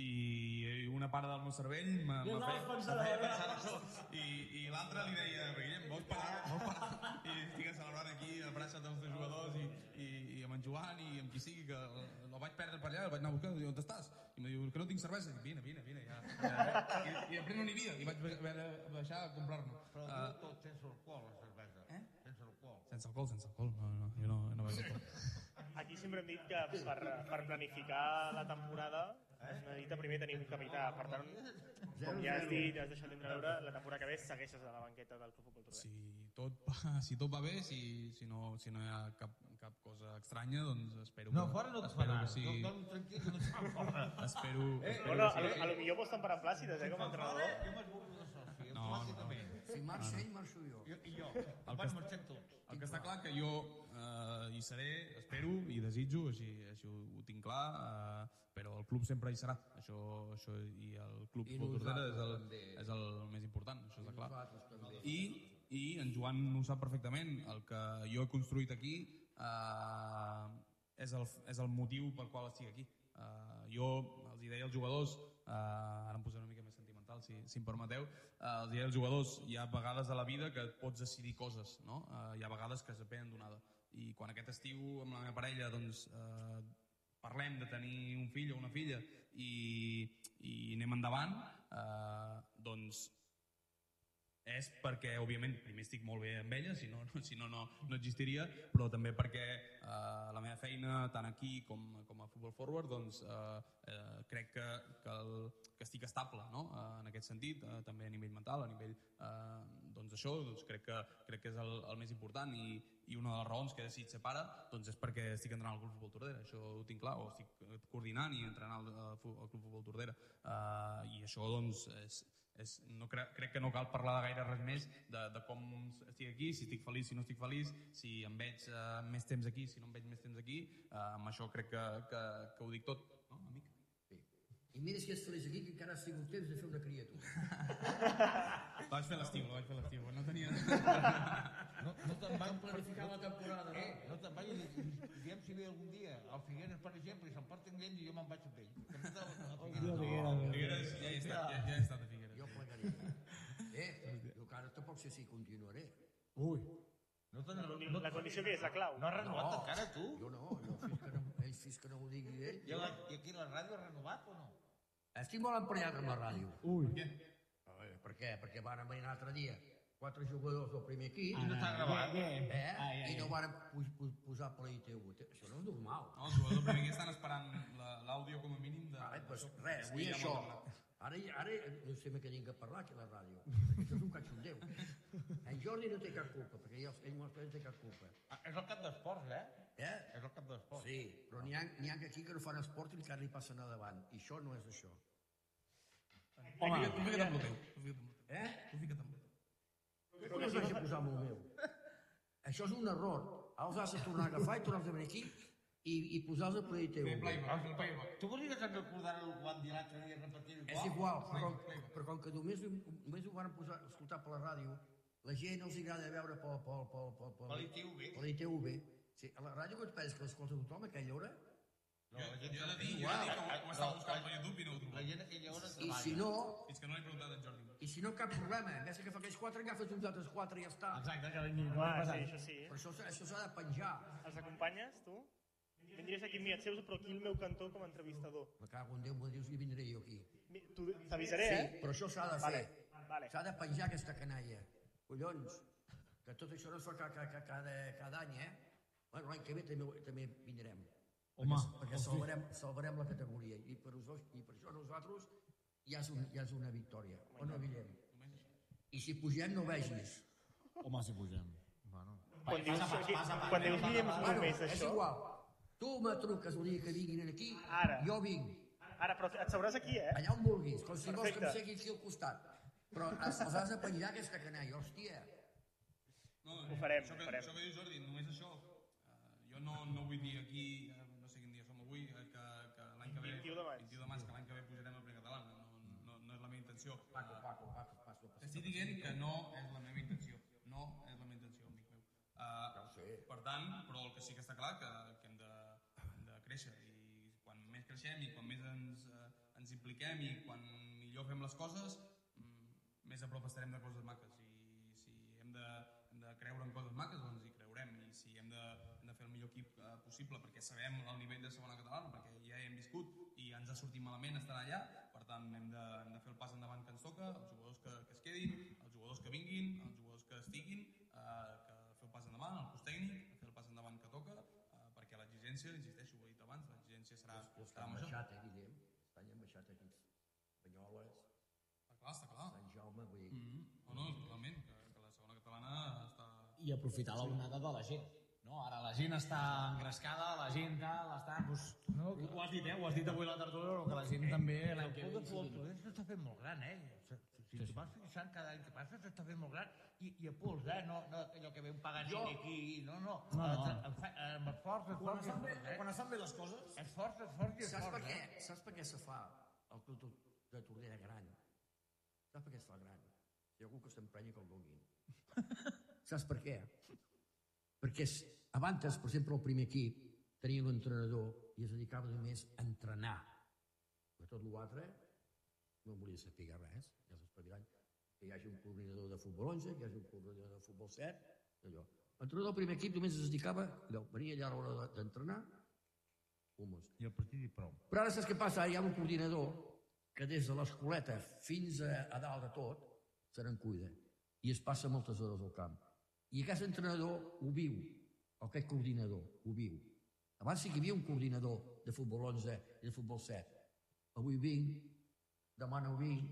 i una part del meu cervell m'ha fet pensar això. I, i l'altra li deia, Guillem, vols parar? Vols parar? I estic celebrant aquí el braç dels teus jugadors i, i, i amb en Joan i amb qui sigui, que el vaig perdre per allà, el vaig anar a buscar, i on estàs? I em diu, que no tinc cervesa. I dic, vine, vine, vine, ja. ja. I, I després no n'hi havia, i vaig haver de baixar a comprar-ne. Però uh, tot sense alcohol, la cervesa. Eh? Sense alcohol. Sense alcohol, sense alcohol. No, no, jo no, no bevo alcohol. Aquí sempre hem dit que per, per planificar la temporada es necessita primer tenir un capità. Per tant, com ja has dit, has deixat d'entreveure, la temporada que ve segueixes a la banqueta del Club Futbol Tordera. Si tot, va, si tot va bé, si, si, no, si no hi ha cap, cap cosa estranya, doncs espero no, que... fora no et espero farà. que sigui... No, no, tranquil, que no et fa fora. Espero... Eh, espero bueno, que a, sigui... a lo millor pots temperar plàcides, eh, com a entrenador. Jo m'esborro de soci, No, automàticament. Si marxa ell, marxo jo. Jo, I jo. El Van que, marxem tots. el que està clar que jo eh, hi seré, espero i desitjo, així, així ho, ho tinc clar, eh, però el club sempre hi serà. Això, això i el club I Futbol Tordera és el, també. és el més important, això està clar. Nosaltres també. I, I en Joan ho sap perfectament, el que jo he construït aquí eh, és, el, és el motiu pel qual estic aquí. Eh, jo els hi deia als jugadors, eh, ara em posaré una mica més sentimental, si, si em permeteu, eh, els hi deia als jugadors, hi ha vegades a la vida que pots decidir coses, no? Eh, hi ha vegades que es venen donada. I quan aquest estiu amb la meva parella doncs, eh, parlem de tenir un fill o una filla i, i anem endavant, eh, doncs és perquè, òbviament, primer estic molt bé amb ella, si no, no, si no, no, no existiria, però també perquè eh, la meva feina, tant aquí com, com a Football Forward, doncs, eh, eh, crec que, que, el, que estic estable, no? eh, en aquest sentit, eh, també a nivell mental, a nivell eh, doncs això, doncs crec, que, crec que és el, el més important i, i una de les raons que he decidit ser pare doncs és perquè estic entrenant al Club Futbol Tordera, això ho tinc clar, o estic coordinant i entrenant al, al Club Futbol Tordera, eh, i això doncs és És, no crec, crec que no cal parlar de gaire res més de, de com estic aquí, si estic feliç, si no estic feliç, si em veig uh, més temps aquí, si no em veig més temps aquí, uh, amb això crec que, que, que ho dic tot, no, amic? Sí. I mira si és feliç aquí, que encara ha sigut temps de fer una criatura. La vaig fer l'estiu, la vaig fer l'estiu, no tenia... No, no te'n Vam van planificar la temporada, Eh, no? no te'n vagis, diguem si ve algun dia al Figueres, per exemple, i se'n porten gent i jo me'n vaig amb ell. Que no te- al Figueres. Figueres, ja he estat, ja, ja he estat a Figueres. Jo plegaria. Eh, jo que ara tampoc sé si continuaré. Ui. No te'n- La, condi- no- la condició que és la clau. No has renovat encara, tu? Jo no, jo fins que no, ell fins que no ho digui ell. I, la, I aquí la ràdio ha renovat o no? Estic molt emprenyat amb la ràdio. Ui. A veure, Per què? Perquè van venir l'altre dia quatre jugadors del primer equip I no està gravat. eh? i no van posar per la I T V. Això no és normal. No, els jugadors del primer equip estan esperant l'àudio com a mínim de... Vale, pues res, Avui i ja això. m'ho han Ara, ara no sé què tinc a parlar aquí a la ràdio, perquè això és un cachondeu. En Jordi no té cap culpa, perquè ell, ell no té cap culpa. Ah, és el cap d'esports, eh? Eh? És el cap d'esports. Sí, però n'hi ha, n'hi ha que aquí que no fan esport i encara li passen a davant, i això no és això. Home, tu fica't amb el teu. Tu fica't amb el teu. Eh? Tu fica't amb el teu. Com es vaig a posar amb el meu? Això és un error. Els has de tornar a agafar i tornar a venir aquí i, i posar-los a Play T V. Fer playback, fer playback. Tu volies que recordar el que van dir l'altre dia i repetir igual? És igual, però, però com que només, només ho van posar, escoltar per la ràdio, la gent els agrada veure pel, pel, pel, pel, pel, Per l'I T V. per l'I T V. Sí, a la ràdio que et penses que l'escolta tothom a aquella hora? Jo, jo he de dir, jo he de dir que ho estava buscant per YouTube i no ho La trobava. gent aquella hora I treballa. si no, Fins que no l'he preguntat en Jordi. i si no cap problema, en vez que fa aquells quatre, agafes uns altres quatre i ja està. Exacte, que vingui. No Ah, passa. sí, això sí. Però això, això s'ha de penjar. Els acompanyes, tu? Vindries aquí amb mi, et seus, però aquí al meu cantó com a entrevistador. Me cago en Déu, me dius i vindré jo aquí. Mi- tu- T'avisaré, Sí, eh? però això s'ha de Vale, fer. vale. S'ha de penjar aquesta canalla. Collons, que tot això no es fa ca, ca, ca, cada, cada any, eh? Bueno, l'any que ve també, també vindrem. Home, perquè, perquè salvarem, salvarem la categoria. I per, us, I per això nosaltres ja és, un, ja és una victòria. O no, Guillem? I si pugem no vegis. Home, si pugem. Bueno. Quan dius, Passa, aquí, passa, passa, quan dius passa, Guillem passa. Bueno, només és això... igual. Tu me truques el dia que vinguin aquí, Ara. jo vinc. Ara, però et seuràs aquí, eh? Allà on vulguis, com si vols que em Perfecte. segui aquí al costat. Però els els has de penjar aquesta canalla, hòstia. No, Ho farem, això ho que, farem. Això que diu Jordi, només això. Uh, jo no, no vull dir aquí, uh, no sé quin dia som avui, uh, que, que l'any que ve... vint i u de maig. vint i u de maig, que l'any que ve pujarem a Primera Catalana. No, no, no és la meva intenció. Paco, Paco, Paco, passo, passo. T'estic dient que no és la meva intenció. No és la meva intenció, amic meu. Uh, Ja ho sé. per tant, però el que sí que està clar que, que hem, de, hem de créixer i quan més creixem i quan més ens, uh, ens impliquem i quan millor fem les coses, mm, més a prop estarem de coses maques. I si hem de, hem de creure en coses maques, doncs hi creurem. I si hem de, hem de fer el millor equip uh, possible perquè sabem el nivell de segona catalana, perquè ja hi hem viscut i ens ha sortit malament estar allà, per tant hem de, hem de fer el pas endavant que ens toca, els jugadors que, que es quedin, els jugadors que vinguin, els jugadors que estiguin, eh, que fer el pas endavant, el cos tècnic, fer el pas endavant que toca, eh, perquè l'exigència, insisteixo, ho he dit abans, l'exigència serà, Els que serà han major. baixat, eh, Guillem? Estan ja han baixat aquí. Banyoles, Està clar, està clar. Sant Jaume, vull dir... Mm -hmm. No, no, totalment, que, que la segona catalana està... I aprofitar l'onada de la gent. No? Ara la gent està engrescada, la gent tal, està... Doncs, No, ho, ho has dit, eh? Ho has dit avui a la tertúlia, però que la gent també l'any que El ve... club de futbol Tudent s'està fent molt gran, eh? Si si t'ho vas fixant cada any que passa s'està fent molt gran i, i a pols, eh? No, no allò que ve un Paganini Jo- aquí, no, no. No, no. Amb, amb, amb esforç, Quan esforç, estan bé, esforç, quan eh? estan bé les coses... Esforç, esforç i Saps per esforç, què? eh? Saps per què se fa el club de Tordera gran? Saps per què es fa gran? Si hi ha algú que s'emprenya que el donin. Saps per què? Perquè s- abans, per exemple, el primer equip tenia l'entrenador i es dedicava només a entrenar. Per tot l'altre no volia saber res, ja s'esperaran. Que hi hagi un coordinador de futbol onze, que hi hagi un coordinador de futbol set, allò. L'entrenador del primer equip només es dedicava, allò, venia allà a l'hora de- d'entrenar, humos. I el partit i prou. Però ara saps què passa? Ara hi ha un coordinador que des de l'escoleta fins a, a dalt de tot se n'en cuida i es passa moltes hores al camp. I aquest entrenador ho viu, o aquest coordinador ho viu. Abans sí que hi havia un coordinador de futbol onze i de futbol set. Avui vinc, demà no vinc,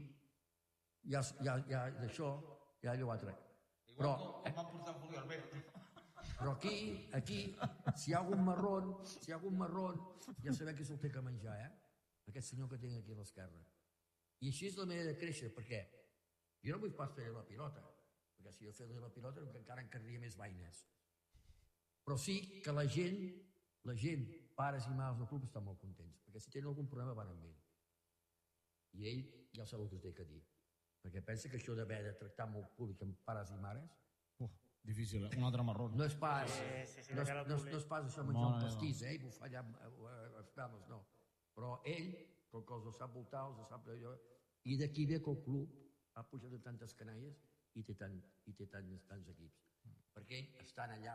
ja, ja, ja d'això, ja allò altre. Però, Com van portar el Julio Alberto. però aquí, aquí, si hi ha algun marrón, si hi ha algun marrón, ja sabem qui se'l té que menjar, eh? Aquest senyor que tinc aquí a l'esquerra. I així és la manera de créixer, perquè jo no vull pas fer la pilota, perquè si jo fes la pilota encara encarria més vaines. Però sí que la gent, la gent, pares i mares del club estan molt contents, perquè si tenen algun problema van amb ell. I ell ja sap el que es té que dir, perquè pensa que això d'haver de tractar amb el públic amb pares i mares Uf, difícil, eh? Un altre marrón. no és pas, Sí, sí, sí, no, és, de cara al no, és, públic. no és pas això menjar Mare un meva. pastís, eh, i bufar allà amb, eh, els cames, no. Però ell, com que els sap voltar, els sap allò, i d'aquí ve que el club ha pujat de tantes canalles i té, tant, i té tants, tants equips. Perquè ell estan allà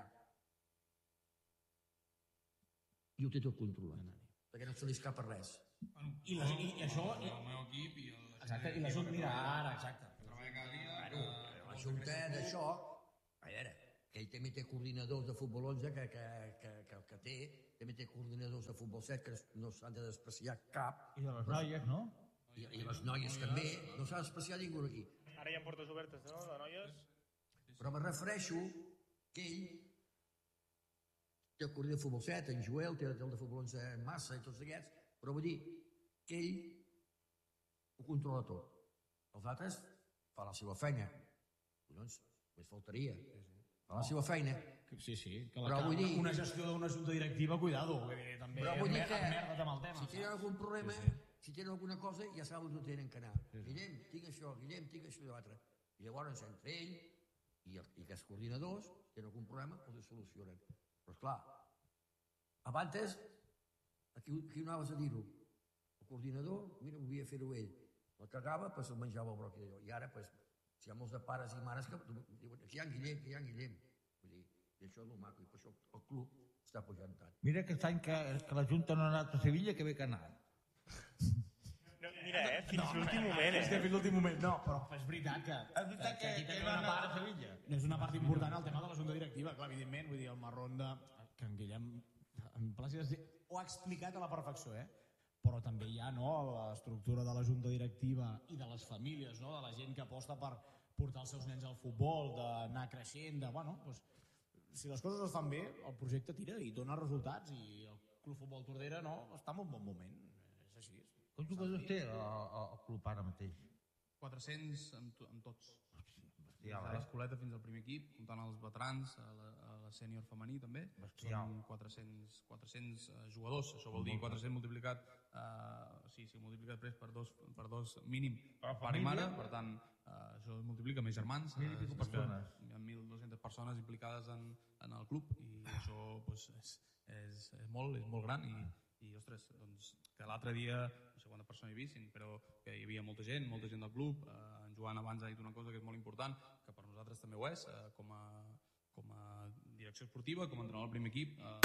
i ho té tot controlat, perquè no se li escapa res. Bueno, I, la, i, i això... el meu equip i el... Exacte, i la gent mira ara, exacte. Que treballa cada la Junta d'això, a veure, que ell també té coordinadors de futbol onze que, que, que, que, que té, també té coordinadors de futbol set que no s'han de despreciar cap. I de les noies, no? I, i les noies també, no s'ha de despreciar ningú aquí. Ara hi ha portes obertes, no?, de noies. Però me refereixo que ell té el coordinador de futbol set, en Joel, té el de futbol onze en Massa i tots aquests, però vull dir que ell ho controla tot. Els altres fan la seva feina. Doncs, més faltaria. Fa la seva feina. Sí, sí, que la, però vull dir... una gestió d'una junta directiva, cuidado, que també però vull dir que merda't amb el tema. Si tenen algun problema, sí, sí. si tenen alguna cosa, ja saben on tenen que anar. Sí, sí. Guillem, tinc això, Guillem, tinc això i l'altre. I llavors, entre ell i, el, i aquests coordinadors, tenen algun problema, els ho solucionen. Però, esclar, abans, aquí, aquí no anaves a dir-ho. El coordinador, mira, volia fer-ho ell. El cagava, doncs el menjava el broc. I ara, doncs, si hi ha molts de pares i mares que diuen que hi ha en Guillem, que hi ha en Guillem. Vull dir, i això és el maco, i per això el club està pujant tant. Mira aquest any que, que la Junta no ha anat a Sevilla, que bé que ha anat. No, mira, eh, fins no, l'últim moment, eh? És que fins l'últim moment, no, però és veritat que... És veritat que, que, que, que va anar a Sevilla. És una part important el tema de la junta directiva, clar, evidentment, vull dir, el marrón de... que en Guillem, en Plàcides, ho ha explicat a la perfecció, eh? Però també hi ha, no, l'estructura de la junta directiva i de les famílies, no, de la gent que aposta per portar els seus nens al futbol, d'anar creixent, de, bueno, doncs, si les coses es fan bé, el projecte tira i dona resultats i el Club Futbol Tordera, no, està en un bon moment. És així. Quants jugadors té el, el, el club ara mateix? quatre-cents amb, amb tots. Bestial, de eh? l'escoleta fins al primer equip, comptant els veterans, a la, a la sènior femení també. Bestial. Són quatre-cents, quatre-cents uh, jugadors, això vol dir quatre-cents multiplicat, uh, sí, sí, multiplicat després per dos, per dos mínim pare i mare, per tant, uh, això es multiplica més germans. Mil i pico persones. Hi ha mil dues-centes persones implicades en, en el club i això pues, és, és, és, molt, és molt gran i, i ostres, doncs, que l'altre dia, no sé quantes persones hi vissin, però que hi havia molta gent, molta gent del club. Uh, en Joan abans ha dit una cosa que és molt important, que per nosaltres també ho és, uh, com, a, com a direcció esportiva, com a entrenador del primer equip. Uh...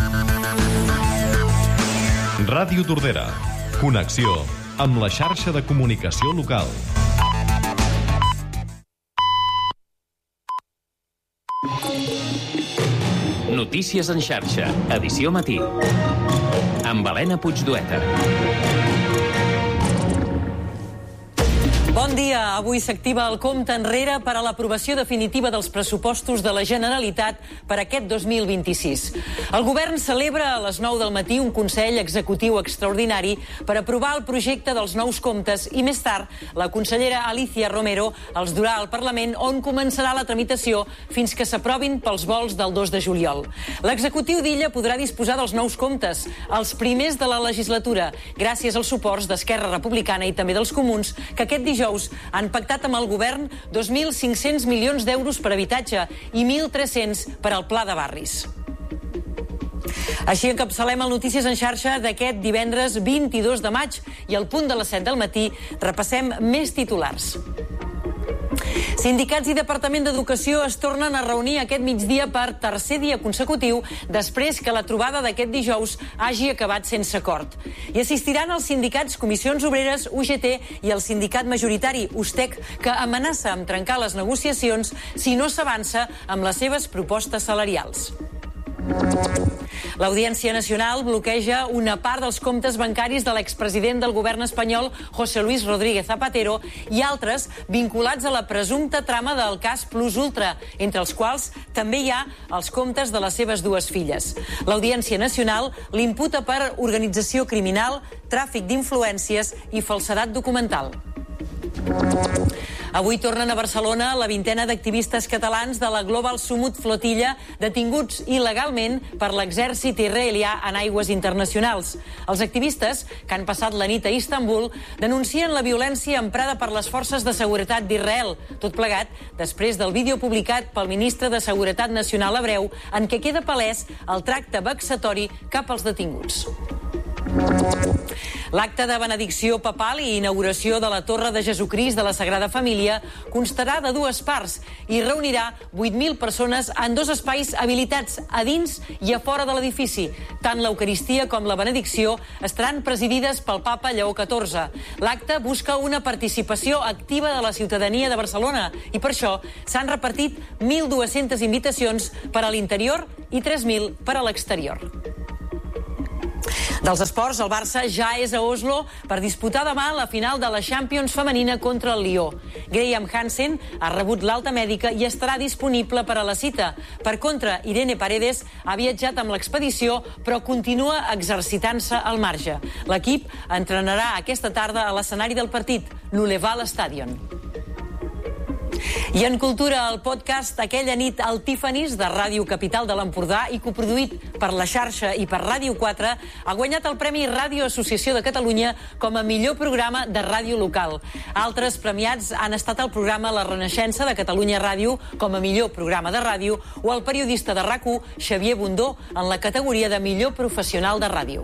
Ràdio Tordera. Connexió amb la xarxa de comunicació local. Notícies en xarxa, edició matí. Amb Helena Puigdueta. Bon dia. Avui s'activa el compte enrere per a l'aprovació definitiva dels pressupostos de la Generalitat per aquest dos mil vint-i-sis. El govern celebra a les nou del matí un Consell Executiu Extraordinari per aprovar el projecte dels nous comptes i més tard la consellera Alicia Romero els durà al Parlament on començarà la tramitació fins que s'aprovin pels vols del dos de juliol. L'executiu d'Illa podrà disposar dels nous comptes, els primers de la legislatura, gràcies als suports d'Esquerra Republicana i també dels Comuns, que aquest dijous han pactat amb el govern dos mil cinc-cents milions d'euros per habitatge i mil tres-cents per al Pla de Barris. Així encapçalem el Notícies en xarxa d'aquest divendres vint-i-dos de maig i al punt de les set del matí repassem més titulars. Sindicats i Departament d'Educació es tornen a reunir aquest migdia per tercer dia consecutiu després que la trobada d'aquest dijous hagi acabat sense acord. Hi assistiran els sindicats Comissions Obreres, U G T i el sindicat majoritari Ustec, que amenaça amb trencar les negociacions si no s'avança amb les seves propostes salarials. L'Audiència Nacional bloqueja una part dels comptes bancaris de l'expresident del govern espanyol, José Luis Rodríguez Zapatero, i altres vinculats a la presumpta trama del cas Plus Ultra, entre els quals també hi ha els comptes de les seves dues filles. L'Audiència Nacional l'imputa per organització criminal, tràfic d'influències i falsedat documental. Avui tornen a Barcelona la vintena d'activistes catalans de la Global Sumut Flotilla detinguts il·legalment per l'exèrcit israelià en aigües internacionals. Els activistes, que han passat la nit a Istanbul, denuncien la violència emprada per les forces de seguretat d'Israel, tot plegat després del vídeo publicat pel ministre de Seguretat Nacional hebreu en què queda palès el tracte vexatori cap als detinguts. L'acte de benedicció papal i inauguració de la Torre de Jesucrist de la Sagrada Família constarà de dues parts i reunirà vuit mil persones en dos espais habilitats a dins i a fora de l'edifici. Tant l'Eucaristia com la benedicció estaran presidides pel papa Lleó catorze. L'acte busca una participació activa de la ciutadania de Barcelona i per això s'han repartit mil dues-centes invitacions per a l'interior i tres mil per a l'exterior. Dels esports, el Barça ja és a Oslo per disputar demà la final de la Champions femenina contra el Lió. Graham Hansen ha rebut l'alta mèdica i estarà disponible per a la cita. Per contra, Irene Paredes ha viatjat amb l'expedició però continua exercitant-se al marge. L'equip entrenarà aquesta tarda a l'escenari del partit, l'Uleval Stadion. I en cultura, el podcast Aquella nit al Tiffany's de Ràdio Capital de l'Empordà i coproduït per La Xarxa i per Ràdio quatre ha guanyat el Premi Ràdio Associació de Catalunya com a millor programa de ràdio local. Altres premiats han estat el programa La Renaixença de Catalunya Ràdio com a millor programa de ràdio o el periodista de RAC u Xavier Bundó en la categoria de millor professional de ràdio.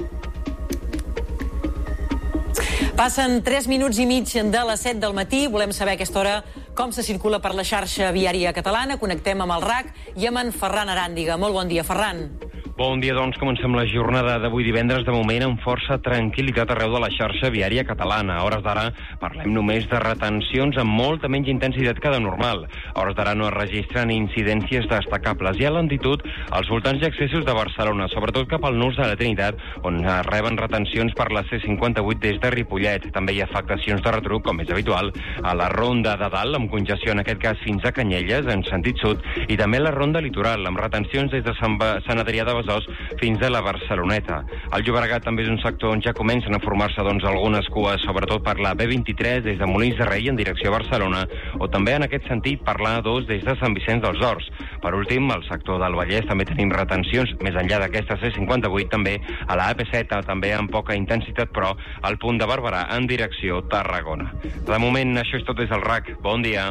Passen tres minuts i mig de les set del matí. Volem saber a aquesta hora com se circula per la xarxa viària catalana. Connectem amb el RAC i amb en Ferran Aràndiga. Molt bon dia, Ferran. Bon dia, doncs. Comencem la jornada d'avui divendres, de moment amb força tranquil·litat arreu de la xarxa viària catalana. A hores d'ara parlem només de retencions amb molta menys intensitat que de normal. A hores d'ara no es registren incidències destacables. Hi ha lentitud als voltants i accessos de Barcelona, sobretot cap al nus de la Trinitat, on es reben retencions per la C cinquanta-vuit des de Ripollet. També hi ha afectacions de retruc, com és habitual, a la ronda de dalt, amb congestió en aquest cas fins a Canyelles, en sentit sud, i també la ronda litoral, amb retencions des de Sant, ba... Sant Adrià de Besòs fins a la Barceloneta. El Llobregat també és un sector on ja comencen a formar-se doncs, algunes cues, sobretot per la B vint-i-tres des de Molins de Rei en direcció a Barcelona, o també en aquest sentit per l'A dos des de Sant Vicenç dels Horts. Per últim, al sector del Vallès també tenim retencions, més enllà d'aquesta C cinquanta-vuit, també a la A P set, també amb poca intensitat, però al punt de Barberà en direcció Tarragona. De moment, això és tot des del RAC. Bon dia.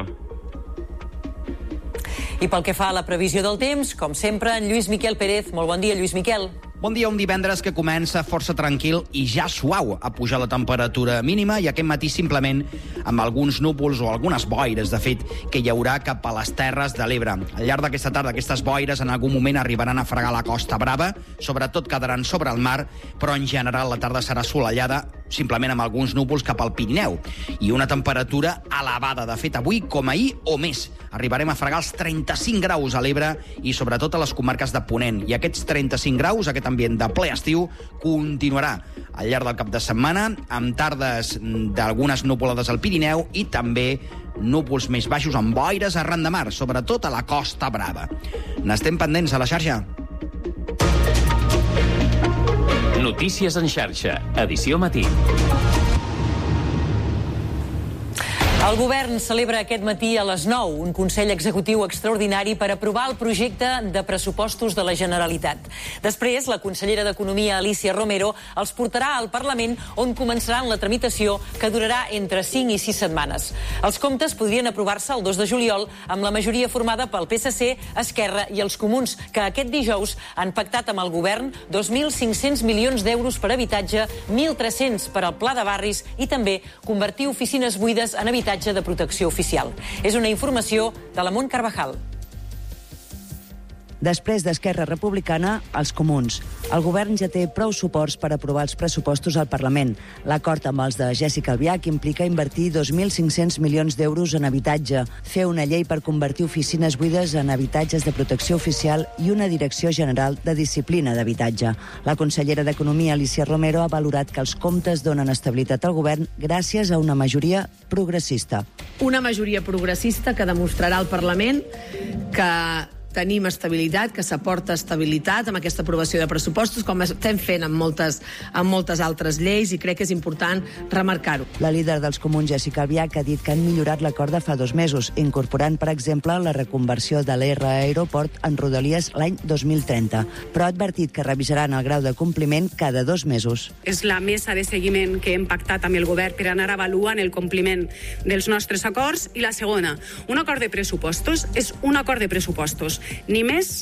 I pel que fa a la previsió del temps, com sempre, en Lluís Miquel Pérez. Molt bon dia, Lluís Miquel. Bon dia, un divendres que comença força tranquil i ja suau a pujar la temperatura mínima i aquest matí simplement amb alguns núvols o algunes boires, de fet, que hi haurà cap a les Terres de l'Ebre. Al llarg d'aquesta tarda aquestes boires en algun moment arribaran a fregar la Costa Brava, sobretot quedaran sobre el mar, però en general la tarda serà assolellada, simplement amb alguns núvols cap al Pirineu. I una temperatura elevada, de fet, avui com ahir o més. Arribarem a fregar els trenta-cinc graus a l'Ebre i sobretot a les comarques de Ponent. I aquests trenta-cinc graus, aquest ambient de ple estiu, continuarà al llarg del cap de setmana, amb tardes d'algunes nuvolades al Pirineu i també núvols més baixos amb boires arran de mar, sobretot a la Costa Brava. N'estem pendents a la xarxa. Notícies en xarxa, edició matí. El govern celebra aquest matí a les nou un Consell Executiu extraordinari per aprovar el projecte de pressupostos de la Generalitat. Després, la consellera d'Economia, Alícia Romero, els portarà al Parlament on començaran la tramitació que durarà entre cinc i sis setmanes. Els comptes podrien aprovar-se el dos de juliol amb la majoria formada pel P S C, Esquerra i els Comuns, que aquest dijous han pactat amb el govern dos mil cinc-cents milions d'euros per habitatge, mil tres-cents per al Pla de Barris i també convertir oficines buides en habitatge de protecció oficial. És una informació de la Mont Carvajal. Després d'Esquerra Republicana, els Comuns. El govern ja té prou suports per aprovar els pressupostos al Parlament. L'acord amb els de Jessica Albiach implica invertir dos mil cinc-cents milions d'euros en habitatge, fer una llei per convertir oficines buides en habitatges de protecció oficial i una direcció general de disciplina d'habitatge. La consellera d'Economia, Alícia Romero, ha valorat que els comptes donen estabilitat al govern gràcies a una majoria progressista. Una majoria progressista que demostrarà al Parlament que tenim estabilitat, que s'aporta estabilitat amb aquesta aprovació de pressupostos, com estem fent amb moltes, amb moltes altres lleis, i crec que és important remarcar-ho. La líder dels Comuns, Jessica Albiach, ha dit que han millorat l'acord de fa dos mesos, incorporant, per exemple, la reconversió de l'R Aeroport en Rodalies l'any dos mil trenta, però ha advertit que revisaran el grau de compliment cada dos mesos. És la mesa de seguiment que hem pactat amb el govern per anar avaluant el compliment dels nostres acords, i la segona, un acord de pressupostos és un acord de pressupostos, ni més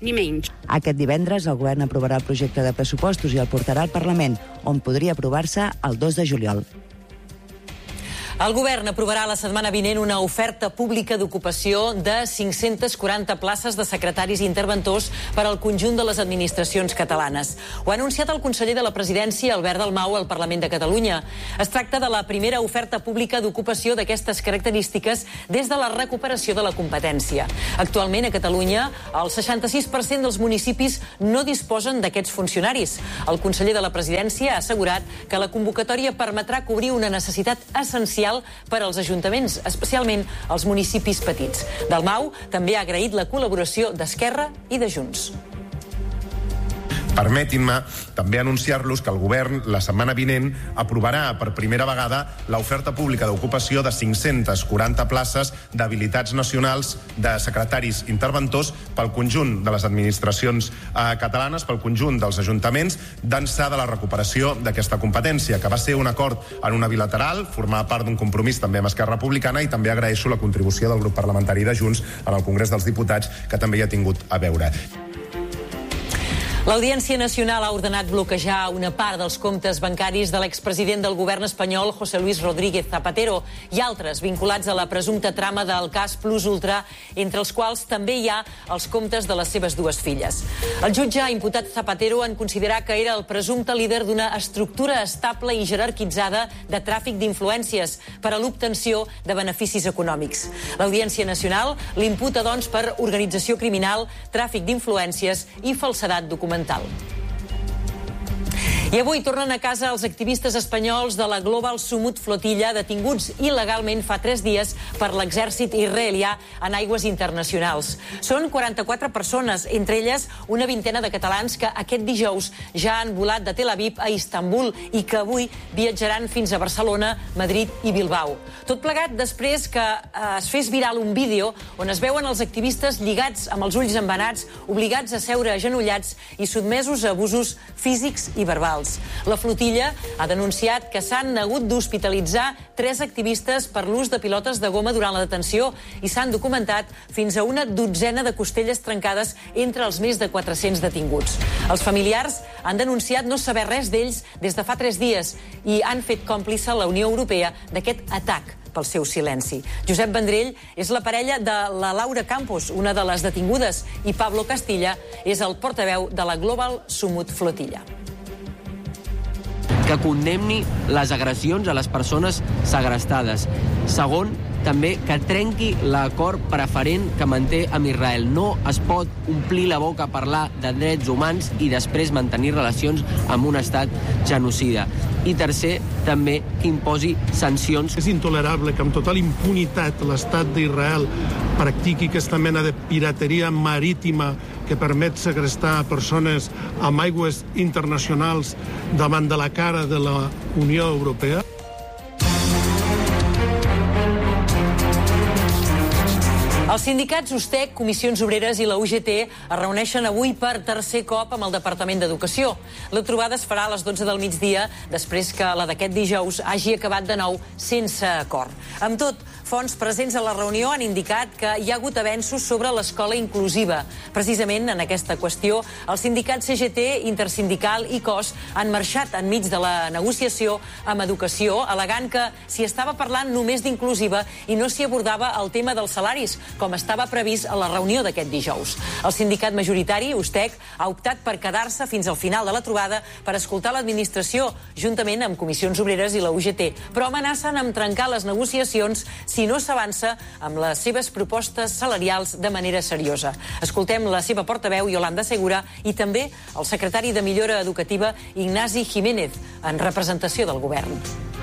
ni menys. Aquest divendres el govern aprovarà el projecte de pressupostos i el portarà al Parlament, on podria aprovar-se el dos de juliol. El govern aprovarà la setmana vinent una oferta pública d'ocupació de cinc-centes quaranta places de secretaris i interventors per al conjunt de les administracions catalanes. Ho ha anunciat el conseller de la Presidència, Albert Dalmau, al Parlament de Catalunya. Es tracta de la primera oferta pública d'ocupació d'aquestes característiques des de la recuperació de la competència. Actualment, a Catalunya, el seixanta-sis per cent dels municipis no disposen d'aquests funcionaris. El conseller de la Presidència ha assegurat que la convocatòria permetrà cobrir una necessitat essencial per als ajuntaments, especialment als municipis petits. Dalmau també ha agraït la col·laboració d'Esquerra i de Junts. Permetin-me també anunciar-los que el govern la setmana vinent aprovarà per primera vegada l'oferta pública d'ocupació de cinc-centes quaranta places d'habilitats nacionals de secretaris interventors pel conjunt de les administracions eh, catalanes, pel conjunt dels ajuntaments, d'ençà de la recuperació d'aquesta competència, que va ser un acord en una bilateral, formar part d'un compromís també amb Esquerra Republicana, i també agraeixo la contribució del grup parlamentari de Junts en el Congrés dels Diputats, que també hi ha tingut a veure. L'Audiència Nacional ha ordenat bloquejar una part dels comptes bancaris de l'expresident del govern espanyol, José Luis Rodríguez Zapatero, i altres vinculats a la presumpta trama del cas Plus Ultra, entre els quals també hi ha els comptes de les seves dues filles. El jutge ha imputat Zapatero en considerar que era el presumpte líder d'una estructura estable i jerarquitzada de tràfic d'influències per a l'obtenció de beneficis econòmics. L'Audiència Nacional l'imputa, doncs, per organització criminal, tràfic d'influències i falsedat documental. I avui tornen a casa els activistes espanyols de la Global Sumut Flotilla, detinguts il·legalment fa tres dies per l'exèrcit israelià en aigües internacionals. Són quaranta-quatre persones, entre elles una vintena de catalans que aquest dijous ja han volat de Tel Aviv a Istanbul i que avui viatjaran fins a Barcelona, Madrid i Bilbao. Tot plegat després que eh, es fes viral un vídeo on es veuen els activistes lligats amb els ulls embenats, obligats a seure agenollats i sotmesos a abusos físics i verbals. La flotilla ha denunciat que s'han hagut d'hospitalitzar tres activistes per l'ús de pilotes de goma durant la detenció i s'han documentat fins a una dotzena de costelles trencades entre els més de quatre-cents detinguts. Els familiars han denunciat no saber res d'ells des de fa tres dies i han fet còmplice la Unió Europea d'aquest atac pel seu silenci. Josep Vendrell és la parella de la Laura Campos, una de les detingudes, i Pablo Castilla és el portaveu de la Global Sumut Flotilla. Que condemni les agressions a les persones segrestades. Segon, també que trenqui l'acord preferent que manté amb Israel. No es pot omplir la boca a parlar de drets humans i després mantenir relacions amb un estat genocida. I tercer, també que imposi sancions. És intolerable que amb total impunitat l'estat d'Israel practiqui aquesta mena de pirateria marítima que permet segrestar persones amb aigües internacionals davant de la cara de la Unió Europea. Els sindicats USTEC, Comissions Obreres i la U G T es reuneixen avui per tercer cop amb el Departament d'Educació. La trobada es farà a les dotze del migdia, després que la d'aquest dijous hagi acabat de nou sense acord. Amb tot, fonts presents a la reunió han indicat que hi ha hagut avenços sobre l'escola inclusiva. Precisament en aquesta qüestió, els sindicats C G T, Intersindical i C O S han marxat enmig de la negociació amb Educació, al·legant que s'hi estava parlant només d'inclusiva i no s'hi abordava el tema dels salaris, com estava previst a la reunió d'aquest dijous. El sindicat majoritari, USTEC, ha optat per quedar-se fins al final de la trobada per escoltar l'administració, juntament amb Comissions Obreres i la U G T, però amenacen amb trencar les negociacions si no s'avança amb les seves propostes salarials de manera seriosa. Escoltem la seva portaveu, Yolanda Segura, i també el secretari de Millora Educativa, Ignasi Jiménez, en representació del govern.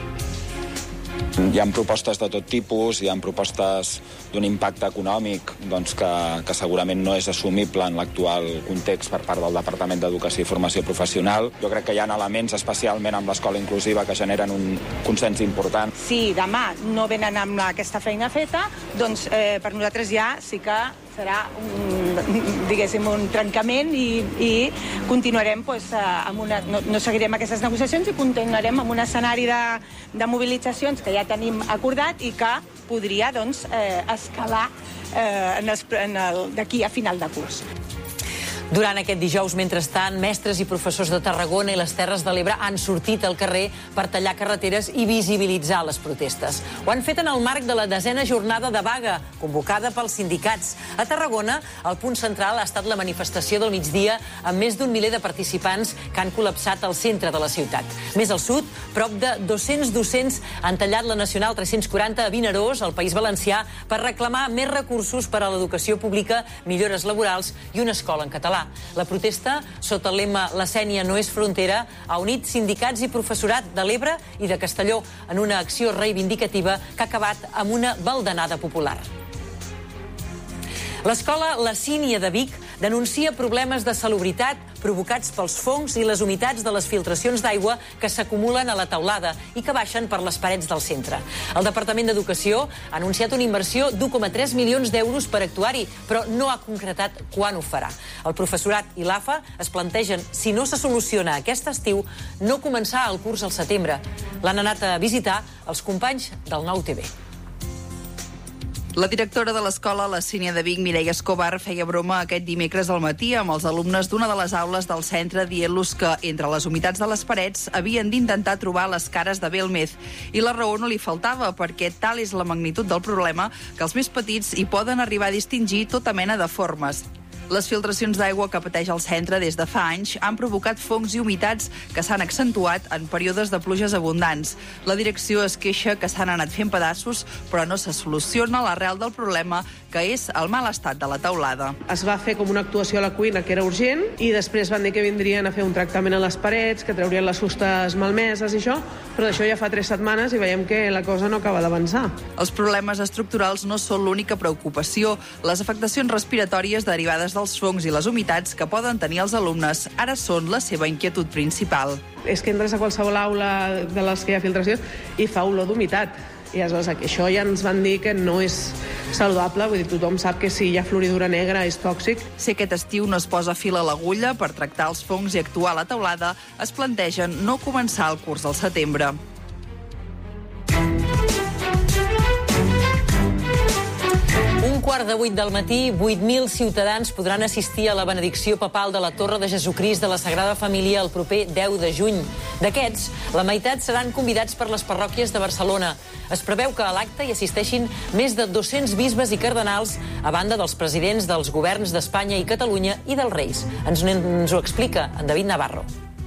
Hi ha propostes de tot tipus, hi ha propostes d'un impacte econòmic doncs, que, que segurament no és assumible en l'actual context per part del Departament d'Educació i Formació Professional. Jo crec que hi ha elements, especialment amb l'escola inclusiva, que generen un consens important. Si demà no venen amb aquesta feina feta, doncs eh, per nosaltres ja sí que serà un, diguéssim, un trencament i, i continuarem doncs, amb una, no, no seguirem aquestes negociacions i continuarem amb un escenari de, de mobilitzacions que ja tenim acordat i que podria doncs, eh, escalar eh, en els, en el, d'aquí a final de curs. Durant aquest dijous, mentrestant, mestres i professors de Tarragona i les Terres de l'Ebre han sortit al carrer per tallar carreteres i visibilitzar les protestes. Ho han fet en el marc de la desena jornada de vaga, convocada pels sindicats. A Tarragona, el punt central ha estat la manifestació del migdia amb més d'un miler de participants que han col·lapsat al centre de la ciutat. Més al sud, prop de dos-cents docents han tallat la Nacional tres-cents quaranta a Vinaròs, al País Valencià, per reclamar més recursos per a l'educació pública, millores laborals i una escola en català. La protesta, sota el lema La Sénia no és frontera, ha unit sindicats i professorat de l'Ebre i de Castelló en una acció reivindicativa que ha acabat amb una baldanada popular. L'escola La Sínia de Vic denuncia problemes de salubritat provocats pels fongs i les humitats de les filtracions d'aigua que s'acumulen a la teulada i que baixen per les parets del centre. El Departament d'Educació ha anunciat una inversió d'u coma tres milions d'euros per actuar-hi, però no ha concretat quan ho farà. El professorat i l'A F A es plantegen, si no se soluciona aquest estiu, no començar el curs al setembre. L'han anat a visitar els companys del Nou T V. La directora de l'escola La Sínia de Vic, Mireia Escobar, feia broma aquest dimecres al matí amb els alumnes d'una de les aules del centre dient-los que, entre les humitats de les parets, havien d'intentar trobar les cares de Belmez. I la raó no li faltava, perquè tal és la magnitud del problema que els més petits hi poden arribar a distingir tota mena de formes. Les filtracions d'aigua que pateix el centre des de fa anys han provocat fongs i humitats que s'han accentuat en períodes de pluges abundants. La direcció es queixa que s'han anat fent pedaços, però no se soluciona l'arrel del problema, que és el mal estat de la teulada. Es va fer com una actuació a la cuina que era urgent i després van dir que vindrien a fer un tractament a les parets, que traurien les fustes malmeses i això, però d'això ja fa tres setmanes i veiem que la cosa no acaba d'avançar. Els problemes estructurals no són l'única preocupació. Les afectacions respiratòries derivades dels fongs i les humitats que poden tenir els alumnes ara són la seva inquietud principal. És que entres a qualsevol aula de les que hi ha filtració i fa olor d'humitat. I aleshores això ja ens van dir que no és saludable, vull dir, tothom sap que si hi ha floridura negra és tòxic. Si aquest estiu no es posa fil a l'agulla per tractar els fongs i actuar a la teulada, es plantegen no començar el curs al setembre. Un quart de vuit del matí, vuit mil ciutadans podran assistir a la benedicció papal de la Torre de Jesucrist de la Sagrada Família el proper deu de juny. D'aquests, la meitat seran convidats per les parròquies de Barcelona. Es preveu que a l'acte hi assisteixin més de dos-cents bisbes i cardenals, a banda dels presidents dels governs d'Espanya i Catalunya i dels reis. Ens, ens ho explica en David Navarro.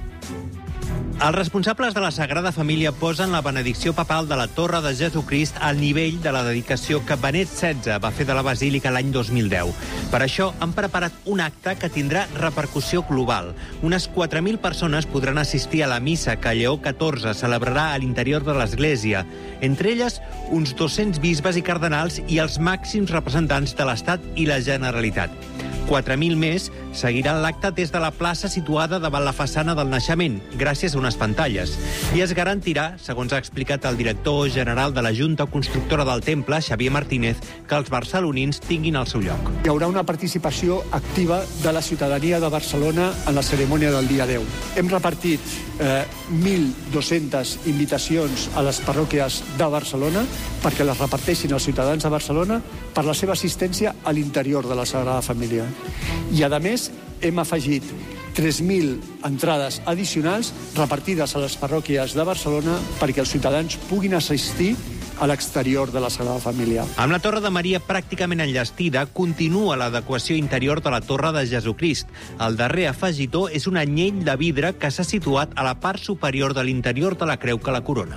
Els responsables de la Sagrada Família posen la benedicció papal de la Torre de Jesucrist al nivell de la dedicació que Benet setze va fer de la Basílica l'any dos mil deu. Per això han preparat un acte que tindrà repercussió global. Unes quatre mil persones podran assistir a la missa que Lleó catorze celebrarà a l'interior de l'Església. Entre elles, uns dos-cents bisbes i cardenals i els màxims representants de l'Estat i la Generalitat. quatre mil més seguiran l'acte des de la plaça situada davant la façana del naixement, gràcies a unes pantalles. I es garantirà, segons ha explicat el director general de la Junta Constructora del Temple, Xavier Martínez, que els barcelonins tinguin el seu lloc. Hi haurà una participació activa de la ciutadania de Barcelona en la cerimònia del dia deu. Hem repartit eh, mil dues-centes invitacions a les parròquies de Barcelona perquè les reparteixin els ciutadans de Barcelona per la seva assistència a l'interior de la Sagrada Família. I, a més, hem afegit tres mil entrades addicionals repartides a les parròquies de Barcelona perquè els ciutadans puguin assistir a l'exterior de la Sagrada Família. Amb la Torre de Maria pràcticament enllestida, continua l'adequació interior de la Torre de Jesucrist. El darrer afegitó és un anyell de vidre que s'ha situat a la part superior de l'interior de la creu que la corona.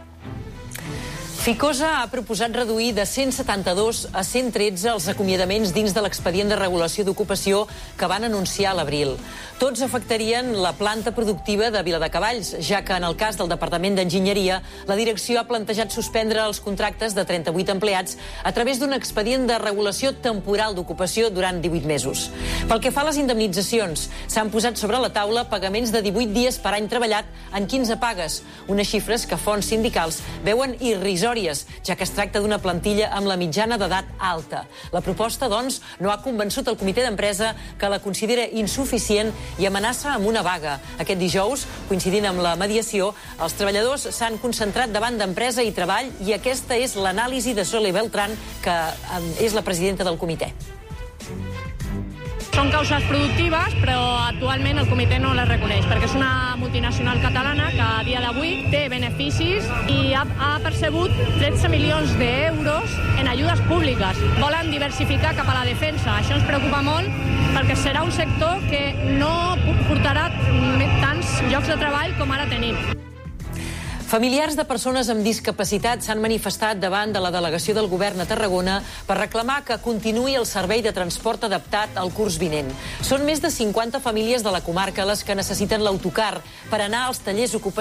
Ficosa ha proposat reduir de cent setanta-dos a cent tretze els acomiadaments dins de l'expedient de regulació d'ocupació que van anunciar a l'abril. Tots afectarien la planta productiva de Viladecavalls, ja que en el cas del Departament d'Enginyeria, la direcció ha plantejat suspendre els contractes de trenta-vuit empleats a través d'un expedient de regulació temporal d'ocupació durant divuit mesos. Pel que fa a les indemnitzacions, s'han posat sobre la taula pagaments de divuit dies per any treballat en quinze pagues, unes xifres que fonts sindicals veuen irrisòries, ja que es tracta d'una plantilla amb la mitjana d'edat alta. La proposta, doncs, no ha convençut el comitè d'empresa, que la considera insuficient i amenaça amb una vaga. Aquest dijous, coincidint amb la mediació, els treballadors s'han concentrat davant d'Empresa i Treball i aquesta és l'anàlisi de Sole Beltrán, que és la presidenta del comitè. Són causes productives, però actualment el comitè no les reconeix, perquè és una multinacional catalana que a dia d'avui té beneficis i ha, ha percebut tretze milions d'euros en ajudes públiques. Volen diversificar cap a la defensa. Això ens preocupa molt perquè serà un sector que no portarà tants llocs de treball com ara tenim. Familiars de persones amb discapacitat s'han manifestat davant de la delegació del govern a Tarragona per reclamar que continuï el servei de transport adaptat al curs vinent. Són més de cinquanta famílies de la comarca les que necessiten l'autocar per anar als tallers ocupacionals